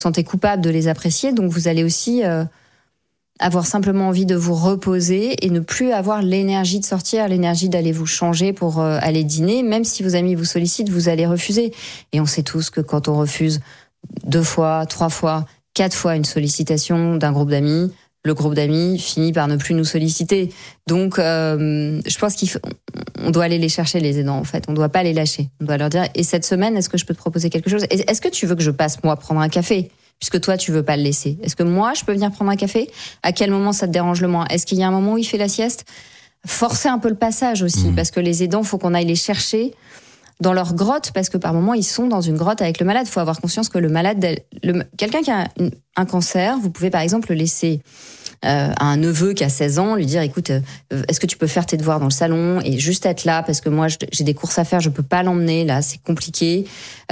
sentez coupable de les apprécier, donc vous allez aussi avoir simplement envie de vous reposer et ne plus avoir l'énergie de sortir, l'énergie d'aller vous changer pour aller dîner. Même si vos amis vous sollicitent, vous allez refuser. Et on sait tous que quand on refuse 2 fois, 3 fois, 4 fois une sollicitation d'un groupe d'amis, le groupe d'amis finit par ne plus nous solliciter. Donc, je pense qu'on doit aller les chercher, les aidants, en fait. On ne doit pas les lâcher. On doit leur dire, et cette semaine, est-ce que je peux te proposer quelque chose ? Est-ce que tu veux que je passe, moi, prendre un café ? Puisque toi, tu veux pas le laisser. Est-ce que moi, je peux venir prendre un café ? À quel moment ça te dérange le moins ? Est-ce qu'il y a un moment où il fait la sieste ? Forcer un peu le passage aussi, parce que les aidants, faut qu'on aille les chercher dans leur grotte, parce que par moment, ils sont dans une grotte avec le malade. Il faut avoir conscience que le malade, quelqu'un qui a un cancer, vous pouvez par exemple le laisser à un neveu qui a 16 ans, lui dire, écoute, est-ce que tu peux faire tes devoirs dans le salon et juste être là, parce que moi, j'ai des courses à faire, je peux pas l'emmener, là, c'est compliqué.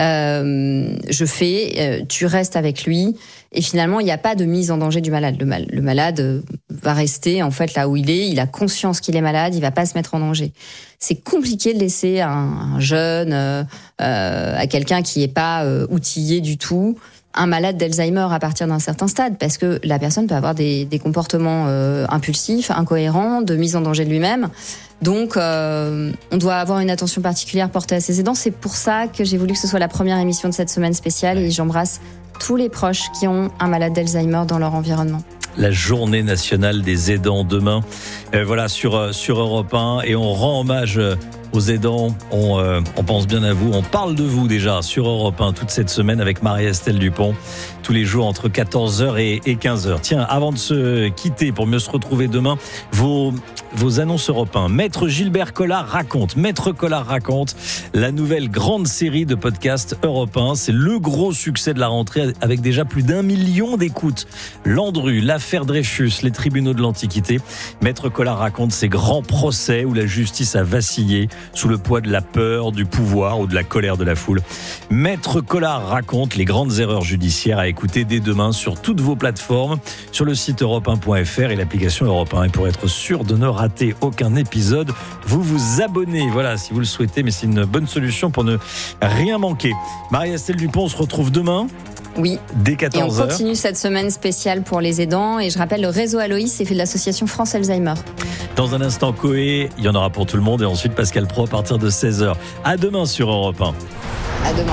Tu restes avec lui. Et finalement, il n'y a pas de mise en danger du malade. Le malade va rester, en fait, là où il est. Il a conscience qu'il est malade, il va pas se mettre en danger. C'est compliqué de laisser un jeune à quelqu'un qui est pas outillé du tout, un malade d'Alzheimer à partir d'un certain stade, parce que la personne peut avoir des comportements impulsifs, incohérents, de mise en danger de lui-même. Donc, on doit avoir une attention particulière portée à ses aidants. C'est pour ça que j'ai voulu que ce soit la première émission de cette semaine spéciale, et j'embrasse tous les proches qui ont un malade d'Alzheimer dans leur environnement. La journée nationale des aidants demain, sur Europe 1, et on rend hommage aux aidants, on pense bien à vous, on parle de vous déjà sur Europe 1 toute cette semaine avec Marie-Estelle Dupont, tous les jours entre 14h et 15h. Tiens, avant de se quitter, pour mieux se retrouver demain, vos annonces Europe 1. Maître Gilbert Collard raconte, la nouvelle grande série de podcasts Europe 1. C'est le gros succès de la rentrée, avec déjà plus d'1 million d'écoutes. Landru, l'affaire Dreyfus, les tribunaux de l'Antiquité. Maître Collard raconte ces grands procès où la justice a vacillé sous le poids de la peur, du pouvoir ou de la colère de la foule. Maître Collard raconte les grandes erreurs judiciaires, à écouter dès demain sur toutes vos plateformes, sur le site europe1.fr et l'application Europe 1. Et pour être sûr de ne rater aucun épisode, vous vous abonnez, si vous le souhaitez, mais c'est une bonne solution pour ne rien manquer. Marie-Estelle Dupont, on se retrouve demain. Oui. Dès 14h. Et on continue cette semaine spéciale pour les aidants. Et je rappelle, le réseau Aloïs est fait de l'association France Alzheimer. Dans un instant, Coé, il y en aura pour tout le monde. Et ensuite, Pascal Pro à partir de 16h. À demain sur Europe 1. À demain.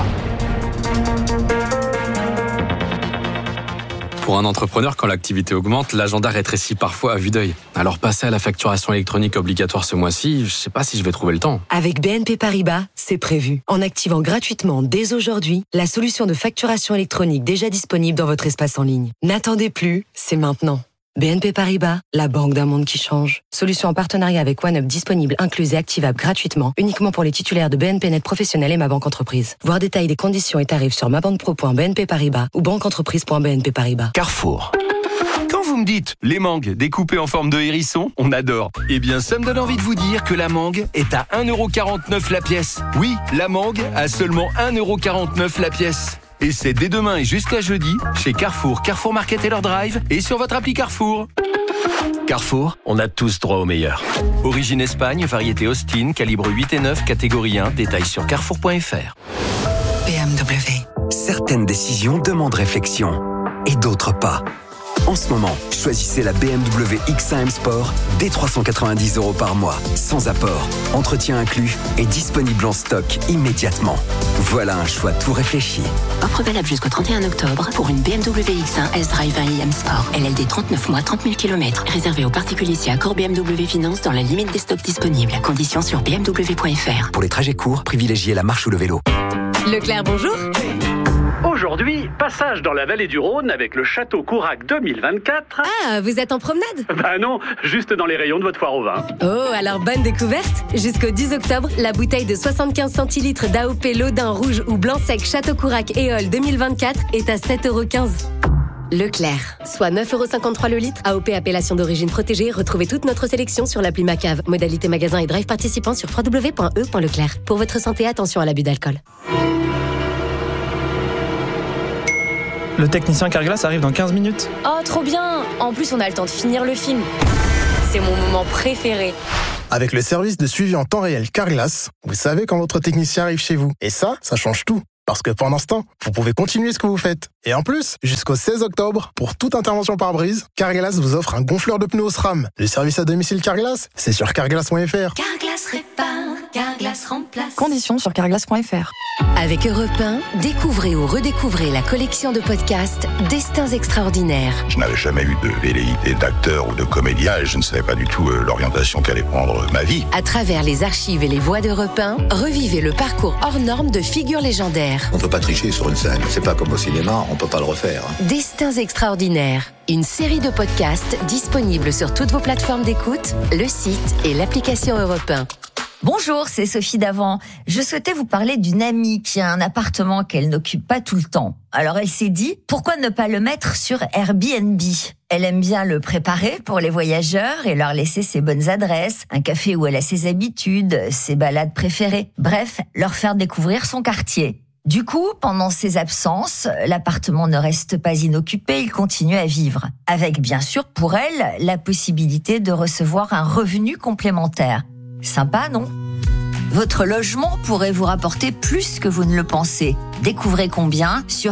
Pour un entrepreneur, quand l'activité augmente, l'agenda rétrécit parfois à vue d'œil. Alors passer à la facturation électronique obligatoire ce mois-ci, je sais pas si je vais trouver le temps. Avec BNP Paribas, c'est prévu. En activant gratuitement dès aujourd'hui la solution de facturation électronique déjà disponible dans votre espace en ligne. N'attendez plus, c'est maintenant. BNP Paribas, la banque d'un monde qui change. Solution en partenariat avec OneUp disponible, incluse et activable gratuitement, uniquement pour les titulaires de BNP Net Professionnel et Ma Banque Entreprise. Voir détails des conditions et tarifs sur mabanquepro.bnp Paribas ou banqueentreprise.bnp Paribas. Carrefour. Quand vous me dites les mangues découpées en forme de hérisson, on adore. Eh bien, ça me donne envie de vous dire que la mangue est à 1,49€ la pièce. Oui, la mangue à seulement 1,49€ la pièce. Et c'est dès demain et jusqu'à jeudi, chez Carrefour, Carrefour Market et leur drive, et sur votre appli Carrefour. Carrefour, on a tous droit au meilleur. Origine Espagne, variété Austin, calibre 8 et 9, catégorie 1, détails sur carrefour.fr. BMW. Certaines décisions demandent réflexion, et d'autres pas. En ce moment, choisissez la BMW X1 M Sport dès 390€ par mois, sans apport, entretien inclus et disponible en stock immédiatement. Voilà un choix tout réfléchi. Offre valable jusqu'au 31 octobre pour une BMW X1 S-Drive 1i M Sport. LLD 39 mois, 30 000 km. Réservé aux particuliers si accord BMW Finance dans la limite des stocks disponibles. Conditions sur bmw.fr. Pour les trajets courts, privilégiez la marche ou le vélo. Leclerc, bonjour. Aujourd'hui, passage dans la vallée du Rhône avec le Château Courac 2024. Ah, vous êtes en promenade ? Bah non, juste dans les rayons de votre foire au vin. Oh, alors bonne découverte. Jusqu'au 10 octobre, la bouteille de 75 centilitres d'AOP Lodin rouge ou blanc sec Château Courac Éole 2024 est à 7,15€. Leclerc, soit 9,53€ le litre. AOP appellation d'origine protégée. Retrouvez toute notre sélection sur l'appli Macave. Modalité magasin et drive participant sur www.e.leclerc. Pour votre santé, attention à l'abus d'alcool. Le technicien Carglass arrive dans 15 minutes. Oh, trop bien! En plus, on a le temps de finir le film. C'est mon moment préféré. Avec le service de suivi en temps réel Carglass, vous savez quand votre technicien arrive chez vous. Et ça change tout. Parce que pendant ce temps, vous pouvez continuer ce que vous faites. Et en plus, jusqu'au 16 octobre, pour toute intervention pare-brise, Carglass vous offre un gonfleur de pneus SRAM. Le service à domicile Carglass, c'est sur carglass.fr. Carglass répare, Carglass remplace. Conditions sur carglass.fr. Avec Europe 1, découvrez ou redécouvrez la collection de podcasts Destins extraordinaires. Je n'avais jamais eu de velléité d'acteur ou de comédien et je ne savais pas du tout l'orientation qu'allait prendre ma vie. À travers les archives et les voix d'Europe 1, revivez le parcours hors norme de figures légendaires. On peut pas tricher sur une scène, c'est pas comme au cinéma, on peut pas le refaire. Destins extraordinaires, une série de podcasts disponibles sur toutes vos plateformes d'écoute, le site et l'application Europe 1. Bonjour, c'est Sophie Davant. Je souhaitais vous parler d'une amie qui a un appartement qu'elle n'occupe pas tout le temps. Alors elle s'est dit, pourquoi ne pas le mettre sur Airbnb ? Elle aime bien le préparer pour les voyageurs et leur laisser ses bonnes adresses, un café où elle a ses habitudes, ses balades préférées. Bref, leur faire découvrir son quartier. Du coup, pendant ses absences, l'appartement ne reste pas inoccupé, il continue à vivre. Avec bien sûr pour elle la possibilité de recevoir un revenu complémentaire. Sympa, non ? Votre logement pourrait vous rapporter plus que vous ne le pensez. Découvrez combien sur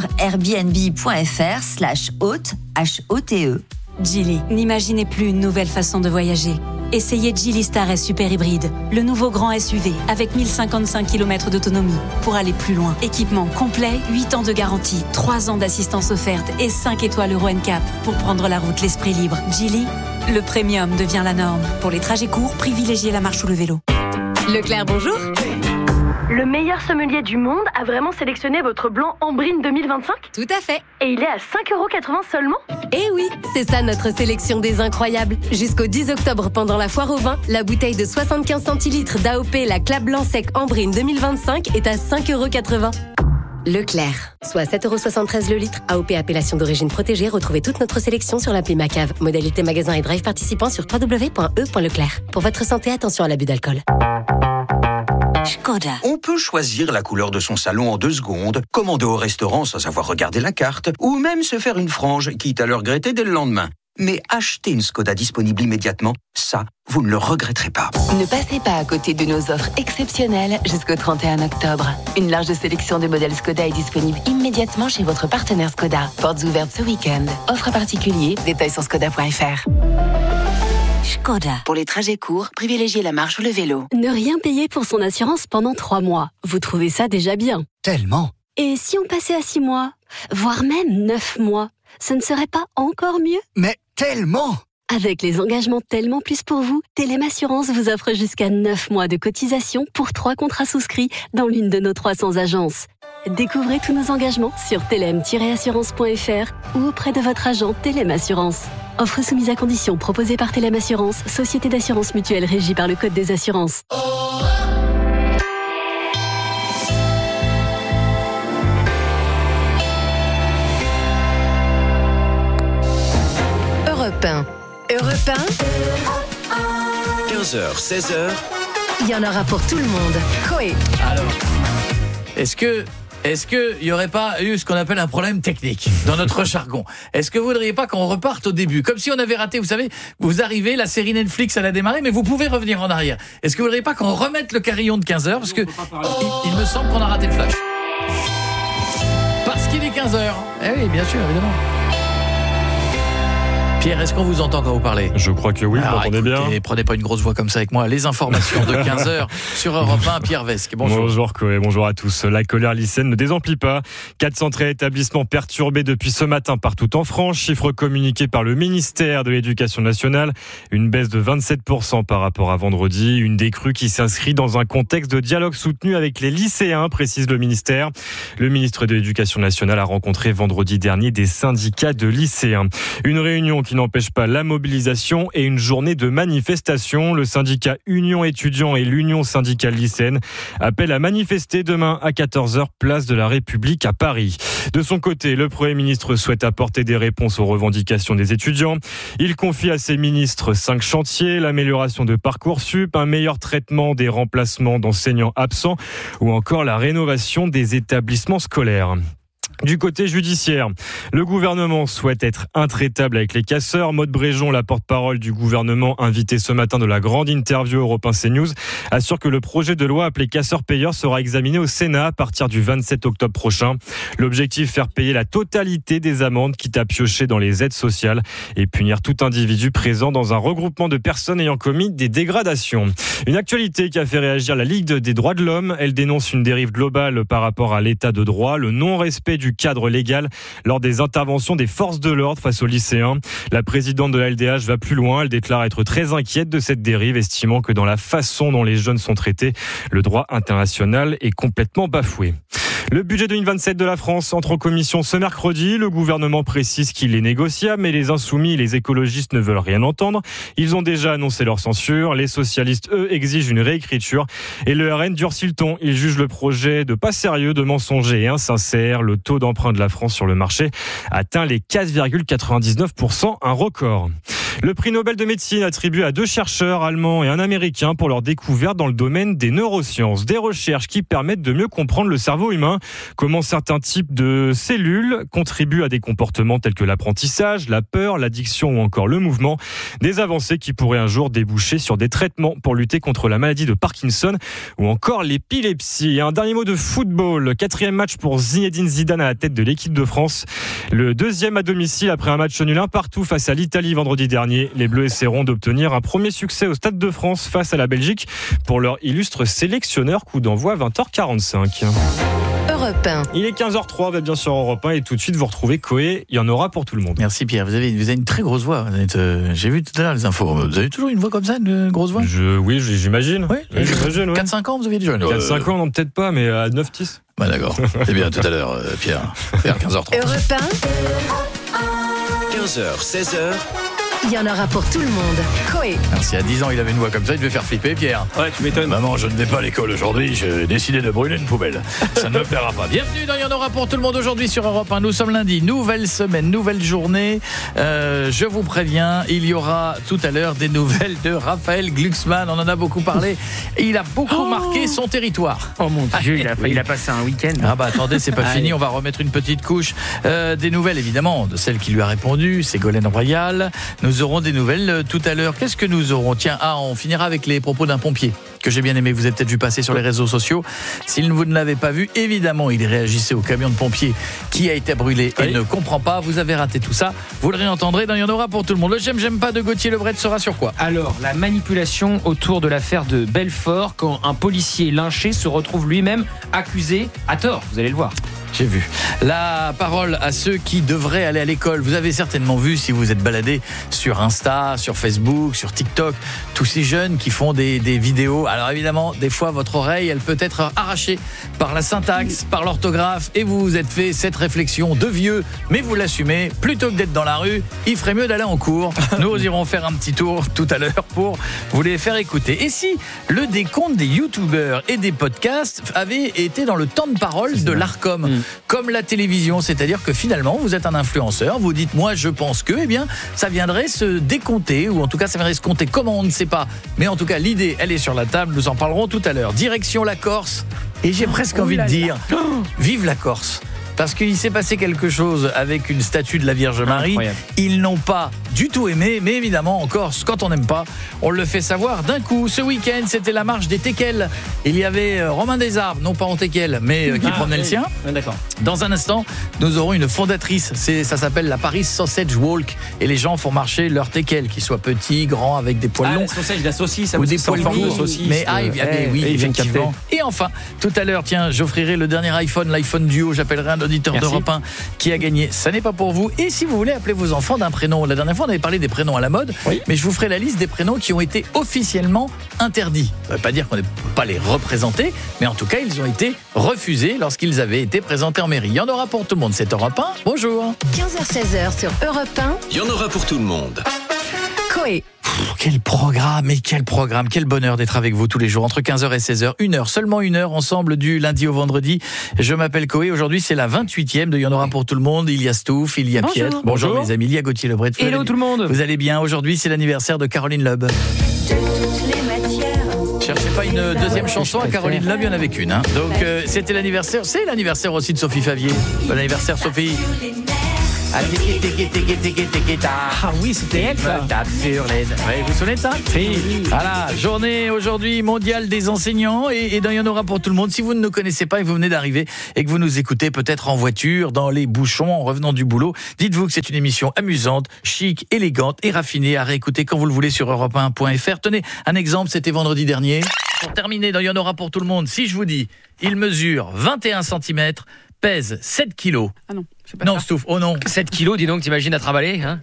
airbnb.fr/hôte, H-O-T-E. Geely, n'imaginez plus une nouvelle façon de voyager. Essayez Geely Star S Super Hybride, le nouveau grand SUV avec 1055 km d'autonomie pour aller plus loin. Équipement complet, 8 ans de garantie, 3 ans d'assistance offerte et 5 étoiles Euro NCAP pour prendre la route l'esprit libre. Geely, le premium devient la norme. Pour les trajets courts, privilégiez la marche ou le vélo. Leclerc, bonjour. Le meilleur sommelier du monde a vraiment sélectionné votre blanc Ambrine 2025 ? Tout à fait. Et il est à 5,80€ seulement ? Eh oui, c'est ça notre sélection des incroyables. Jusqu'au 10 octobre, pendant la foire au vin, la bouteille de 75 centilitres d'AOP, la Clap Blanc Sec Ambrine 2025 est à 5,80€. Leclerc, soit 7,73€ le litre. AOP appellation d'origine protégée. Retrouvez toute notre sélection sur l'appli Macave. Modalité magasin et drive participant sur www.e.leclerc. Pour votre santé, attention à l'abus d'alcool. Škoda. On peut choisir la couleur de son salon en 2 secondes, commander au restaurant sans avoir regardé la carte, ou même se faire une frange, quitte à le regretter dès le lendemain. Mais acheter une Škoda disponible immédiatement, ça, vous ne le regretterez pas. Ne passez pas à côté de nos offres exceptionnelles jusqu'au 31 octobre. Une large sélection de modèles Škoda est disponible immédiatement chez votre partenaire Škoda. Portes ouvertes ce week-end. Offre particulier, détails sur škoda.fr. Škoda. Pour les trajets courts, privilégiez la marche ou le vélo. Ne rien payer pour son assurance pendant 3 mois. Vous trouvez ça déjà bien ? Tellement. Et si on passait à 6 mois, voire même 9 mois, ce ne serait pas encore mieux ? Mais tellement. Avec les engagements Tellement Plus pour vous, Telem Assurance vous offre jusqu'à 9 mois de cotisation pour 3 contrats souscrits dans l'une de nos 300 agences. Découvrez tous nos engagements sur telem-assurance.fr ou auprès de votre agent Telem Assurance. Offre soumise à condition proposée par Telem Assurance, société d'assurance mutuelle régie par le Code des assurances. Europe 1. Europe 1. 15h, 16h. Il y en aura pour tout le monde. Coé. Alors, est-ce que il n'y aurait pas eu ce qu'on appelle un problème technique dans notre jargon ? Est-ce que vous ne voudriez pas qu'on reparte au début ? Comme si on avait raté, vous savez, vous arrivez, la série Netflix, elle a démarré, mais vous pouvez revenir en arrière. Est-ce que vous ne voudriez pas qu'on remette le carillon de 15h ? Parce que il me semble qu'on a raté le flash. Parce qu'il est 15h. Eh oui, bien sûr, évidemment. Pierre, est-ce qu'on vous entend quand vous parlez ? Je crois que oui, vous m'entendez bien. Prenez pas une grosse voix comme ça avec moi. Les informations de 15h sur Europe 1, Pierre Vesque. Bonjour. Bonjour Coé, bonjour à tous. La colère lycéenne ne désemplit pas. 403 établissements perturbés depuis ce matin partout en France. Chiffre communiqué par le ministère de l'Éducation nationale. Une baisse de 27% par rapport à vendredi. Une décrue qui s'inscrit dans un contexte de dialogue soutenu avec les lycéens, précise le ministère. Le ministre de l'Éducation nationale a rencontré vendredi dernier des syndicats de lycéens. Une réunion qui n'empêche pas la mobilisation et une journée de manifestation. Le syndicat Union étudiants et l'Union syndicale lycéenne appellent à manifester demain à 14h, place de la République à Paris. De son côté, le Premier ministre souhaite apporter des réponses aux revendications des étudiants. Il confie à ses ministres 5 chantiers, l'amélioration de Parcoursup, un meilleur traitement des remplacements d'enseignants absents ou encore la rénovation des établissements scolaires. Du côté judiciaire, le gouvernement souhaite être intraitable avec les casseurs. Maude Bréjon, la porte-parole du gouvernement, invitée ce matin de la grande interview Europe 1 CNews, assure que le projet de loi appelé casseurs-payeurs sera examiné au Sénat à partir du 27 octobre prochain. L'objectif, faire payer la totalité des amendes, quitte à piocher dans les aides sociales et punir tout individu présent dans un regroupement de personnes ayant commis des dégradations. Une actualité qui a fait réagir la Ligue des droits de l'homme. Elle dénonce une dérive globale par rapport à l'état de droit, le non-respect du cadre légal lors des interventions des forces de l'ordre face aux lycéens. La présidente de la LDH va plus loin. Elle déclare être très inquiète de cette dérive, estimant que dans la façon dont les jeunes sont traités, le droit international est complètement bafoué. Le budget 2027 de la France entre en commission ce mercredi. Le gouvernement précise qu'il est négociable, mais les insoumis et les écologistes ne veulent rien entendre. Ils ont déjà annoncé leur censure. Les socialistes, eux, exigent une réécriture. Et le RN durcit le ton. Il juge le projet de pas sérieux, de mensonger et insincère. Le taux d'emprunt de la France sur le marché atteint les 4,99%, un record. Le prix Nobel de médecine attribué à 2 chercheurs allemands et un américain pour leur découverte dans le domaine des neurosciences. Des recherches qui permettent de mieux comprendre le cerveau humain, comment certains types de cellules contribuent à des comportements tels que l'apprentissage, la peur, l'addiction ou encore le mouvement. Des avancées qui pourraient un jour déboucher sur des traitements pour lutter contre la maladie de Parkinson ou encore l'épilepsie. Et un dernier mot de football. 4e match pour Zinedine Zidane à la tête de l'équipe de France. Le 2e à domicile après un match nul 1-1 face à l'Italie vendredi dernier. Les Bleus essaieront d'obtenir un premier succès au Stade de France face à la Belgique pour leur illustre sélectionneur. Coup d'envoi 20h45. Europe 1. Il est 15h03, vous êtes bien sur Europe 1 et tout de suite vous retrouvez Coé, il y en aura pour tout le monde. Merci Pierre, vous avez une très grosse voix. J'ai vu tout à l'heure les infos. Vous avez toujours une voix comme ça, une grosse voix? Oui, j'imagine. Oui, j'imagine. 4-5 ans vous aviez déjà 4-5 ans, non peut-être pas, mais à 9-10. Bah d'accord. C'est bien tout à l'heure, Pierre. Vers 15h30. Europe 1. 15h, 16h. Il y en aura pour tout le monde. Coé. Merci, à 10 ans il avait une voix comme ça, il devait faire flipper Pierre. Ouais, tu m'étonnes. Maman, je ne vais pas à l'école aujourd'hui, j'ai décidé de brûler une poubelle. Ça ne me plaira pas. Bienvenue dans Il y en aura pour tout le monde aujourd'hui sur Europe 1. Nous sommes lundi, nouvelle semaine, nouvelle journée. Je vous préviens, il y aura tout à l'heure des nouvelles de Raphaël Glucksmann. On en a beaucoup parlé. Il a beaucoup marqué son territoire. Oh mon Dieu, il a passé un week-end. Ah bah attendez, c'est pas fini, on va remettre une petite couche. Des nouvelles évidemment de celle qui lui a répondu, Ségolène Royal. Nous aurons des nouvelles tout à l'heure. Qu'est-ce que nous aurons? Tiens, on finira avec les propos d'un pompier que j'ai bien aimé, vous avez peut-être vu passer sur les réseaux sociaux. Si vous ne l'avez pas vu, évidemment, il réagissait au camion de pompiers qui a été brûlé et ne comprend pas. Vous avez raté tout ça. Vous le réentendrez dans Il y en aura pour tout le monde. Le j'aime pas de Gauthier Lebret sera sur quoi? Alors, la manipulation autour de l'affaire de Belfort, quand un policier lynché se retrouve lui-même accusé à tort. Vous allez le voir. J'ai vu. La parole à ceux qui devraient aller à l'école. Vous avez certainement vu, si vous êtes baladé sur Insta, sur Facebook, sur TikTok, tous ces jeunes qui font des vidéos. Alors évidemment, des fois, votre oreille, elle peut être arrachée par la syntaxe, par l'orthographe, et vous vous êtes fait cette réflexion de vieux, mais vous l'assumez. Plutôt que d'être dans la rue, il ferait mieux d'aller en cours. Nous irons faire un petit tour tout à l'heure pour vous les faire écouter. Et si le décompte des youtubeurs et des podcasts avait été dans le temps de parole de l'Arcom, comme la télévision, c'est-à-dire que finalement vous êtes un influenceur, vous dites moi je pense que, eh bien ça viendrait se décompter, ou en tout cas ça viendrait se compter comment, on ne sait pas, mais en tout cas l'idée elle est sur la table, nous en parlerons tout à l'heure. Direction la Corse, et j'ai presque envie de dire vive la Corse, parce qu'il s'est passé quelque chose avec une statue de la Vierge Marie. Incroyable. Ils n'ont pas du tout aimé, mais évidemment en Corse, quand on n'aime pas, on le fait savoir d'un coup. Ce week-end, c'était la marche des teckels. Il y avait Romain Desarbres, non pas en teckel, mais qui promenait le sien. D'accord. Dans un instant, nous aurons une fondatrice. Ça s'appelle la Paris Sausage Walk, et les gens font marcher leurs teckels, qu'ils soient petits, grands, avec des poils longs. La saucisse, ça ou des poils de saucisse. Mais oui, effectivement. Et enfin, tout à l'heure, tiens, j'offrirai le dernier iPhone, l'iPhone Duo. J'appellerai un auditeur d'Europe 1 qui a gagné. Ça n'est pas pour vous. Et si vous voulez appeler vos enfants d'un prénom, la dernière fois on avait parlé des prénoms à la mode, mais je vous ferai la liste des prénoms qui ont été officiellement interdits. Ça ne veut pas dire qu'on ne peut pas les représenter, mais en tout cas ils ont été refusés lorsqu'ils avaient été présentés en mairie. Il y en aura pour tout le monde, c'est Europe 1. Bonjour. 15h-16h sur Europe 1. Il y en aura pour tout le monde. Coé. Quel programme, quel bonheur d'être avec vous tous les jours entre 15h et 16h, une heure, seulement une heure ensemble du lundi au vendredi. Je m'appelle Coé, aujourd'hui c'est la 28e de Il y en aura pour tout le monde. Il y a Stouff, il y a Pietre. Bonjour mes amis, il y a Gauthier Lebret. Hello tout le monde. Vous allez bien? Aujourd'hui c'est l'anniversaire de Caroline Loeb. Cherchez C'est pas une deuxième chanson à Caroline Loeb, il y en avait qu'une. Hein. Donc c'était l'anniversaire, c'est l'anniversaire aussi de Sophie Favier. Bon anniversaire Sophie. Ah oui, c'était elle, ça. Vous vous souvenez de ça? Oui. Voilà, journée aujourd'hui mondiale des enseignants et il y en aura pour tout le monde. Si vous ne nous connaissez pas et que vous venez d'arriver et que vous nous écoutez peut-être en voiture, dans les bouchons, en revenant du boulot, dites-vous que c'est une émission amusante, chic, élégante et raffinée à réécouter quand vous le voulez sur europe1.fr. Tenez, un exemple, c'était vendredi dernier. Pour terminer, il y en aura pour tout le monde. Si je vous dis, il mesure 21 cm, pèse 7 kilos. Ah non, c'est pas non, ça. Stouff, oh non. 7 kilos, dis donc, t'imagines à travailler, hein?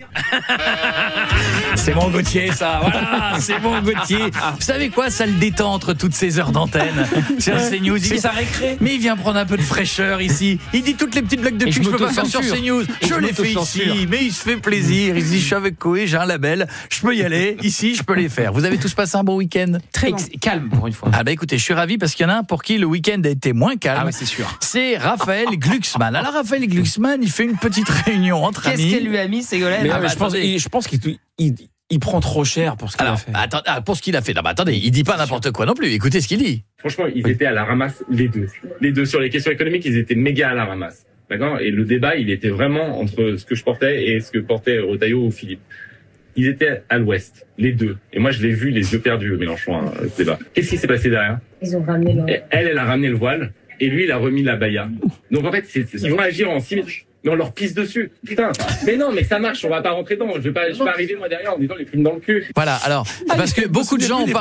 C'est mon Gauthier, ça. Voilà, c'est mon Gauthier. Vous savez quoi, ça le détend entre toutes ces heures d'antenne sur CNews. C'est sa récré. Mais il vient prendre un peu de fraîcheur ici. Il dit toutes les petites blagues de cul que je peux pas faire sur CNews. Je les fais ici, mais il se fait plaisir. Il se dit, je suis avec Koé, j'ai un label, je peux y aller. Ici, je peux les faire. Vous avez tous passé un bon week-end? Très bon. Calme, pour une fois. Ah bah écoutez, je suis ravi parce qu'il y en a un pour qui le week-end a été moins calme. Ah ouais, c'est sûr. C'est Raphaël Glucksmann. Alors Raphaël Glucksmann, il fait une petite réunion entre amis. Qu'est-ce qu'elle lui a mis, Ségolène? Je pense qu'il prend trop cher pour ce qu'il a fait. Attends, pour ce qu'il a fait. Non, mais attendez, il dit pas n'importe quoi non plus. Écoutez ce qu'il dit. Franchement, ils étaient à la ramasse, les deux. Les deux, sur les questions économiques, ils étaient méga à la ramasse. D'accord? Et le débat, il était vraiment entre ce que je portais et ce que portait Retailleau ou Philippe. Ils étaient à l'ouest, les deux. Et moi, je l'ai vu les yeux perdus, Mélenchon, ce débat. Qu'est-ce qui s'est passé derrière? Ils ont ramené le... Elle a ramené le voile, et lui, il a remis la baya. Donc, en fait, ils vont agir en symétrie. Mais on leur pisse dessus. Putain. Mais non, mais ça marche, on va pas rentrer dedans. Je vais pas arriver, moi, derrière, en disant les plumes dans le cul. Voilà, alors, parce que beaucoup de gens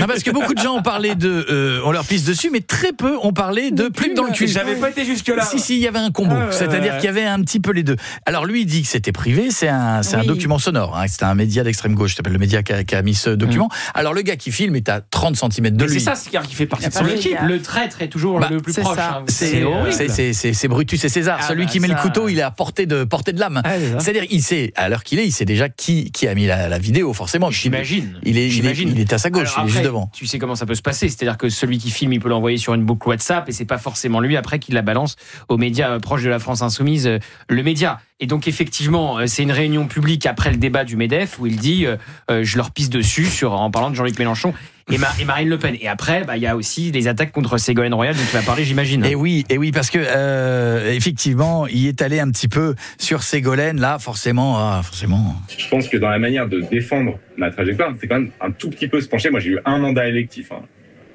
ont parlé de, on leur pisse dessus, mais très peu ont parlé de plumes dans le cul. J'avais pas été jusque-là. Si, il y avait un combo. C'est-à-dire qu'il y avait un petit peu les deux. Alors, lui, il dit que c'était privé, c'est un document sonore, hein. C'était un média d'extrême gauche, qui s'appelle le média qui a mis ce document. Alors, le gars qui filme est à 30 cm de lui. C'est ça, c'est qui fait partie de son équipe. Le traître est toujours le plus proche. Hein. C'est Brutus et César. Celui qui met le couteau, il est à portée de l'âme. C'est-à-dire, il sait, à l'heure qu'il est, il sait déjà qui a mis la vidéo, forcément. J'imagine. Il est à sa gauche. Alors, il est juste devant. Tu sais comment ça peut se passer. C'est-à-dire que celui qui filme, il peut l'envoyer sur une boucle WhatsApp et c'est pas forcément lui après qui la balance aux médias proches de la France Insoumise, le média. Et donc, effectivement, c'est une réunion publique après le débat du MEDEF où il dit je leur pisse dessus en parlant de Jean-Luc Mélenchon et Marine Le Pen. Et après, il y a aussi les attaques contre Ségolène Royal dont tu vas parler, j'imagine. Et oui, parce que effectivement, il est allé un petit peu sur Ségolène, là, forcément. Je pense que dans la manière de défendre ma trajectoire, c'est quand même un tout petit peu se pencher. Moi, j'ai eu un mandat électif. Hein.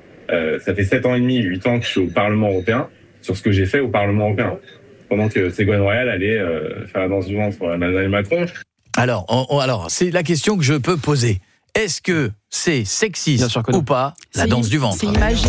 Ça fait 7 ans et demi, 8 ans que je suis au Parlement européen, sur ce que j'ai fait au Parlement européen. Pendant que Ségolène Royal allait faire la danse du ventre pour Emmanuel Macron. Alors, c'est la question que je peux poser. Est-ce que c'est sexiste ou pas, la danse du ventre? C'est imagé.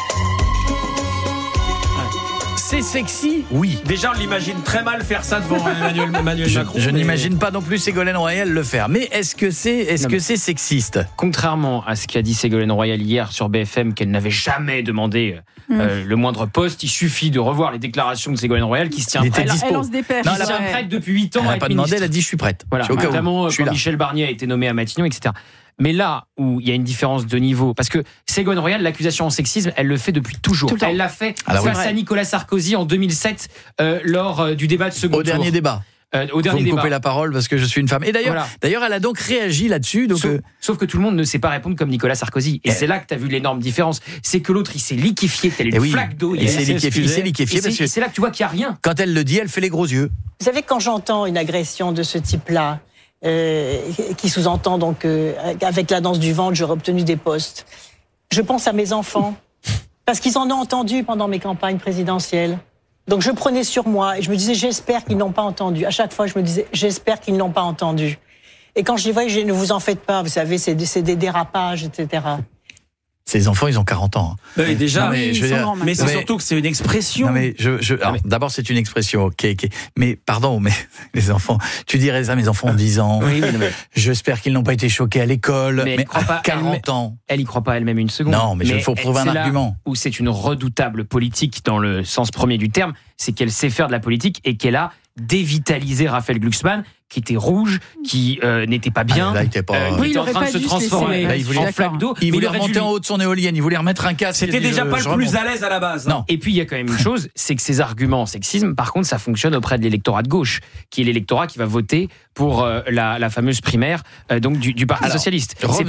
C'est sexy? Oui. Déjà, on l'imagine très mal faire ça devant Emmanuel Macron. Je n'imagine pas non plus Ségolène Royal le faire. Mais est-ce que c'est sexiste? Contrairement à ce qu'a dit Ségolène Royal hier sur BFM, qu'elle n'avait jamais demandé le moindre poste, il suffit de revoir les déclarations de Ségolène Royal qui se tient prête. Elle lance des perches. Elle se tient prête depuis 8 ans. Elle n'a pas demandé, elle a dit je suis prête. Voilà, notamment quand Michel Barnier a été nommé à Matignon, etc. Mais là où il y a une différence de niveau, parce que Ségolène Royal, l'accusation en sexisme, elle le fait depuis toujours. Elle l'a fait face à Nicolas Sarkozy en 2007 lors du débat de second tour. Au dernier débat. Vous me coupez la parole parce que je suis une femme. Et d'ailleurs, elle a donc réagi là-dessus. Donc sauf que tout le monde ne sait pas répondre comme Nicolas Sarkozy. Et c'est là que tu as vu l'énorme différence. C'est que l'autre, il s'est liquéfié, tel une flaque d'eau. Il s'est liquéfié. C'est là que tu vois qu'il n'y a rien. Quand elle le dit, elle fait les gros yeux. Vous savez, quand j'entends une agression de ce type-là, qui sous-entend donc avec la danse du ventre, j'aurais obtenu des postes, je pense à mes enfants. Parce qu'ils en ont entendu pendant mes campagnes présidentielles. Donc je prenais sur moi et je me disais, j'espère qu'ils n'ont pas entendu. À chaque fois, je me disais, j'espère qu'ils n'ont pas entendu. Et quand je dis, voyez, ne vous en faites pas, vous savez, c'est des dérapages, etc. Ces enfants, ils ont 40 ans. Mais déjà, mais c'est surtout que c'est une expression. Non mais d'abord c'est une expression, ok. Mais pardon, mais les enfants, tu dirais ça, mes enfants ont 10 ans. Oui, j'espère qu'ils n'ont pas été choqués à l'école. Mais à 40 ans. Elle y croit pas elle-même une seconde. Non, mais il faut trouver un argument. Où c'est une redoutable politique dans le sens premier du terme, c'est qu'elle sait faire de la politique et qu'elle a dévitalisé Raphaël Glucksmann, qui était rouge, qui n'était pas bien, là, il était en train de se transformer en flaque d'eau. Il voulait remonter en haut de son éolienne, il voulait remettre un casque. C'était déjà pas le plus à l'aise à la base. Non. Et puis il y a quand même une chose, c'est que ces arguments sexisme, par contre, ça fonctionne auprès de l'électorat de gauche, qui est l'électorat qui va voter pour la fameuse primaire donc du Parti socialiste. Revenons.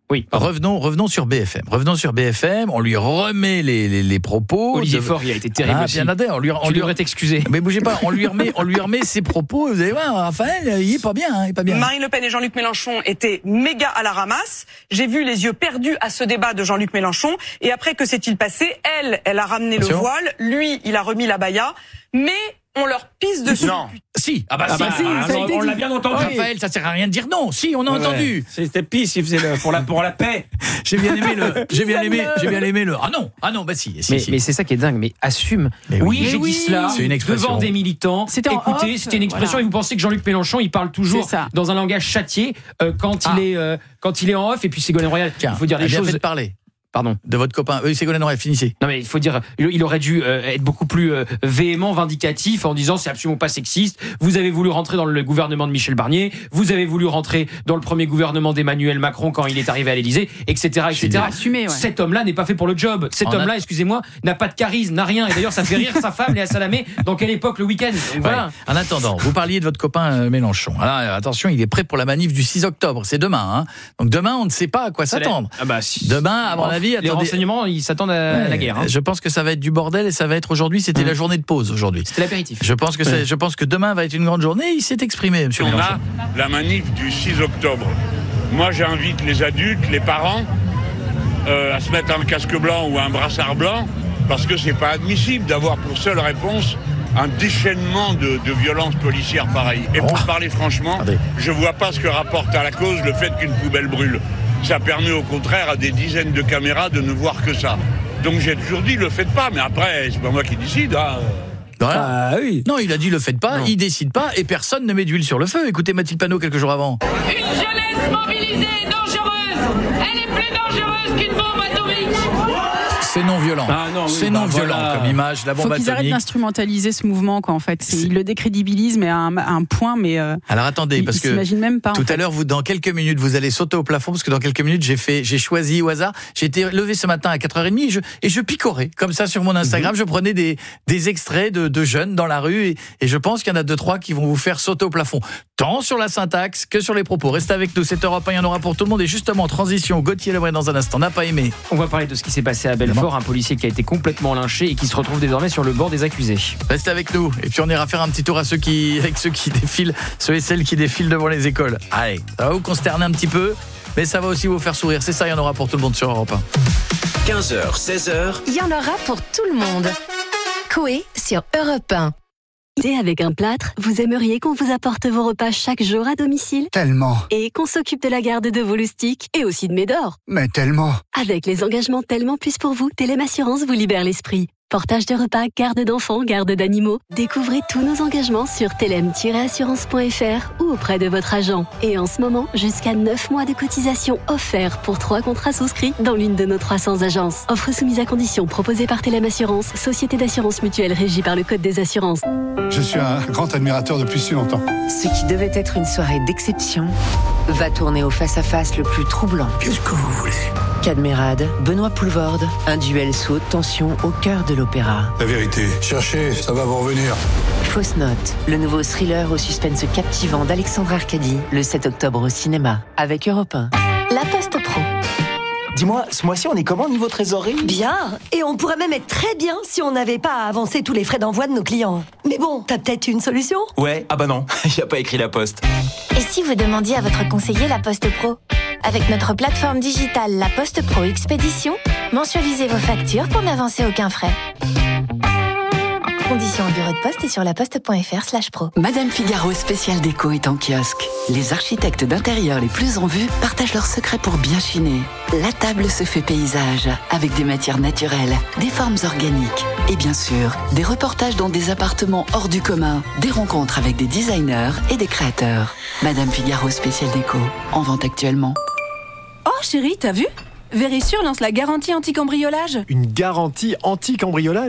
Oui. Revenons sur BFM. On lui remet les propos. Olivier Faure, il a été terrible aussi. On lui devrait t'excuser. Mais bougez pas, on lui remet ses propos. Vous allez voir, Raphaël, il est pas bien. Marine Le Pen et Jean-Luc Mélenchon étaient méga à la ramasse. J'ai vu les yeux perdus à ce débat de Jean-Luc Mélenchon. Et après, que s'est-il passé ? Elle a ramené le voile. Lui, il a remis la baya. Mais on leur pisse dessus. Non. Si. On l'a bien entendu. Raphaël, ça sert à rien de dire non. Si, on a entendu. C'était pisse, il faisait pour la paix. J'ai bien aimé le. Ah non, bah si. Mais c'est ça qui est dingue. Mais assume. Mais oui, j'ai dit cela devant des militants. C'était une expression. Et vous pensez que Jean-Luc Mélenchon, il parle toujours dans un langage châtié quand il est en off. Et puis Ségolène Royal, il faut dire des choses. Fait parler. Pardon. De votre copain. Ségolène Royal, finissez. Non mais il faut dire, il aurait dû être beaucoup plus véhément, vindicatif en disant c'est absolument pas sexiste. Vous avez voulu rentrer dans le gouvernement de Michel Barnier, vous avez voulu rentrer dans le premier gouvernement d'Emmanuel Macron quand il est arrivé à l'Élysée, etc. Assumé, ouais. Cet homme-là n'est pas fait pour le job. Cet homme-là, excusez-moi, n'a pas de charisme, n'a rien. Et d'ailleurs, ça fait rire sa femme, Léa Salamé. Dans quelle époque le week-end ? Donc, voilà. En attendant, vous parliez de votre copain Mélenchon. Alors attention, il est prêt pour la manif du 6 octobre. C'est demain. Donc demain, on ne sait pas à quoi s'attendre. Demain, à mon avis, les renseignements, ils s'attendent à la guerre. Je pense que ça va être du bordel et ça va être aujourd'hui. C'était la journée de pause aujourd'hui. C'était l'apéritif. Je pense que demain va être une grande journée. Il s'est exprimé, monsieur Mélenchon. On a la manif du 6 octobre. Moi, j'invite les adultes, les parents, à se mettre un casque blanc ou un brassard blanc, parce que c'est pas admissible d'avoir pour seule réponse un déchaînement de violences policières pareilles. Et pour parler franchement, je vois pas ce que rapporte à la cause le fait qu'une poubelle brûle. Ça permet au contraire à des dizaines de caméras de ne voir que ça. Donc j'ai toujours dit, le faites pas, mais après, c'est pas moi qui décide. Voilà. Non, il a dit le faites pas, il décide pas et personne ne met d'huile sur le feu. Écoutez Mathilde Panot quelques jours avant. Une jeunesse mobilisée et dangereuse. Elle est plus dangereuse qu'une bombe atomique. C'est non violent. C'est non violent comme image. La bombe atomique. Faut qu'ils arrêtent d'instrumentaliser ce mouvement, quoi. En fait, ils le décrédibilisent, mais à un point. Mais alors attendez, parce que s'imagine même pas. Tout à l'heure, dans quelques minutes, vous allez sauter au plafond, parce que dans quelques minutes, j'ai choisi au hasard. J'ai été levé ce matin à 4h30 et je picorais comme ça sur mon Instagram. Je prenais des extraits de jeunes dans la rue et je pense qu'il y en a 2-3 qui vont vous faire sauter au plafond, tant sur la syntaxe que sur les propos. Restez avec nous. Cette Europe 1, il y en aura pour tout le monde. Et justement, transition. Gauthier Lebray dans un instant. N'a pas aimé. On va parler de ce qui s'est passé à Belfort. Un policier qui a été complètement lynché et qui se retrouve désormais sur le banc des accusés. Restez avec nous et puis on ira faire un petit tour avec ceux qui défilent, ceux et celles qui défilent devant les écoles. Allez, ça va vous consterner un petit peu, mais ça va aussi vous faire sourire. C'est ça, il y en aura pour tout le monde sur Europe 1. 15h, 16h. Il y en aura pour tout le monde. Coé sur Europe 1. Et avec un plâtre, vous aimeriez qu'on vous apporte vos repas chaque jour à domicile ? Tellement. Et qu'on s'occupe de la garde de vos loustiques et aussi de Médor ? Mais tellement. Avec les engagements Tellement Plus pour vous, Telem Assurance vous libère l'esprit. Portage de repas, garde d'enfants, garde d'animaux. Découvrez tous nos engagements sur telem-assurance.fr ou auprès de votre agent. Et en ce moment, jusqu'à 9 mois de cotisation offerts pour 3 contrats souscrits dans l'une de nos 300 agences. Offre soumise à conditions proposée par Telem Assurance, société d'assurance mutuelle régie par le Code des assurances. Je suis un grand admirateur depuis si longtemps. Ce qui devait être une soirée d'exception va tourner au face-à-face le plus troublant. Qu'est-ce que vous voulez ? Cadmerade, Benoît Poulvorde, un duel sous haute tension au cœur de l'opéra. La vérité, cherchez, ça va vous revenir. Fausse note, le nouveau thriller au suspense captivant d'Alexandre Arcadi, le 7 octobre au cinéma, avec Europe 1. La Poste Pro. Dis-moi, ce mois-ci, on est comment niveau trésorerie ? Bien, et on pourrait même être très bien si on n'avait pas à avancer tous les frais d'envoi de nos clients. Mais bon, t'as peut-être une solution ? Ouais, ah bah non, y a pas écrit La Poste. Et si vous demandiez à votre conseiller La Poste Pro ? Avec notre plateforme digitale La Poste Pro Expédition, mensualisez vos factures pour n'avancer aucun frais. Conditions au bureau de poste et sur laposte.fr/pro. Madame Figaro spécial déco est en kiosque. Les architectes d'intérieur les plus en vue partagent leurs secrets pour bien chiner. La table se fait paysage, avec des matières naturelles, des formes organiques. Et bien sûr, des reportages dans des appartements hors du commun, des rencontres avec des designers et des créateurs. Madame Figaro spécial déco, en vente actuellement. Oh chérie, t'as vu ? Vérissure lance la garantie anti-cambriolage. Une garantie anti-cambriolage ?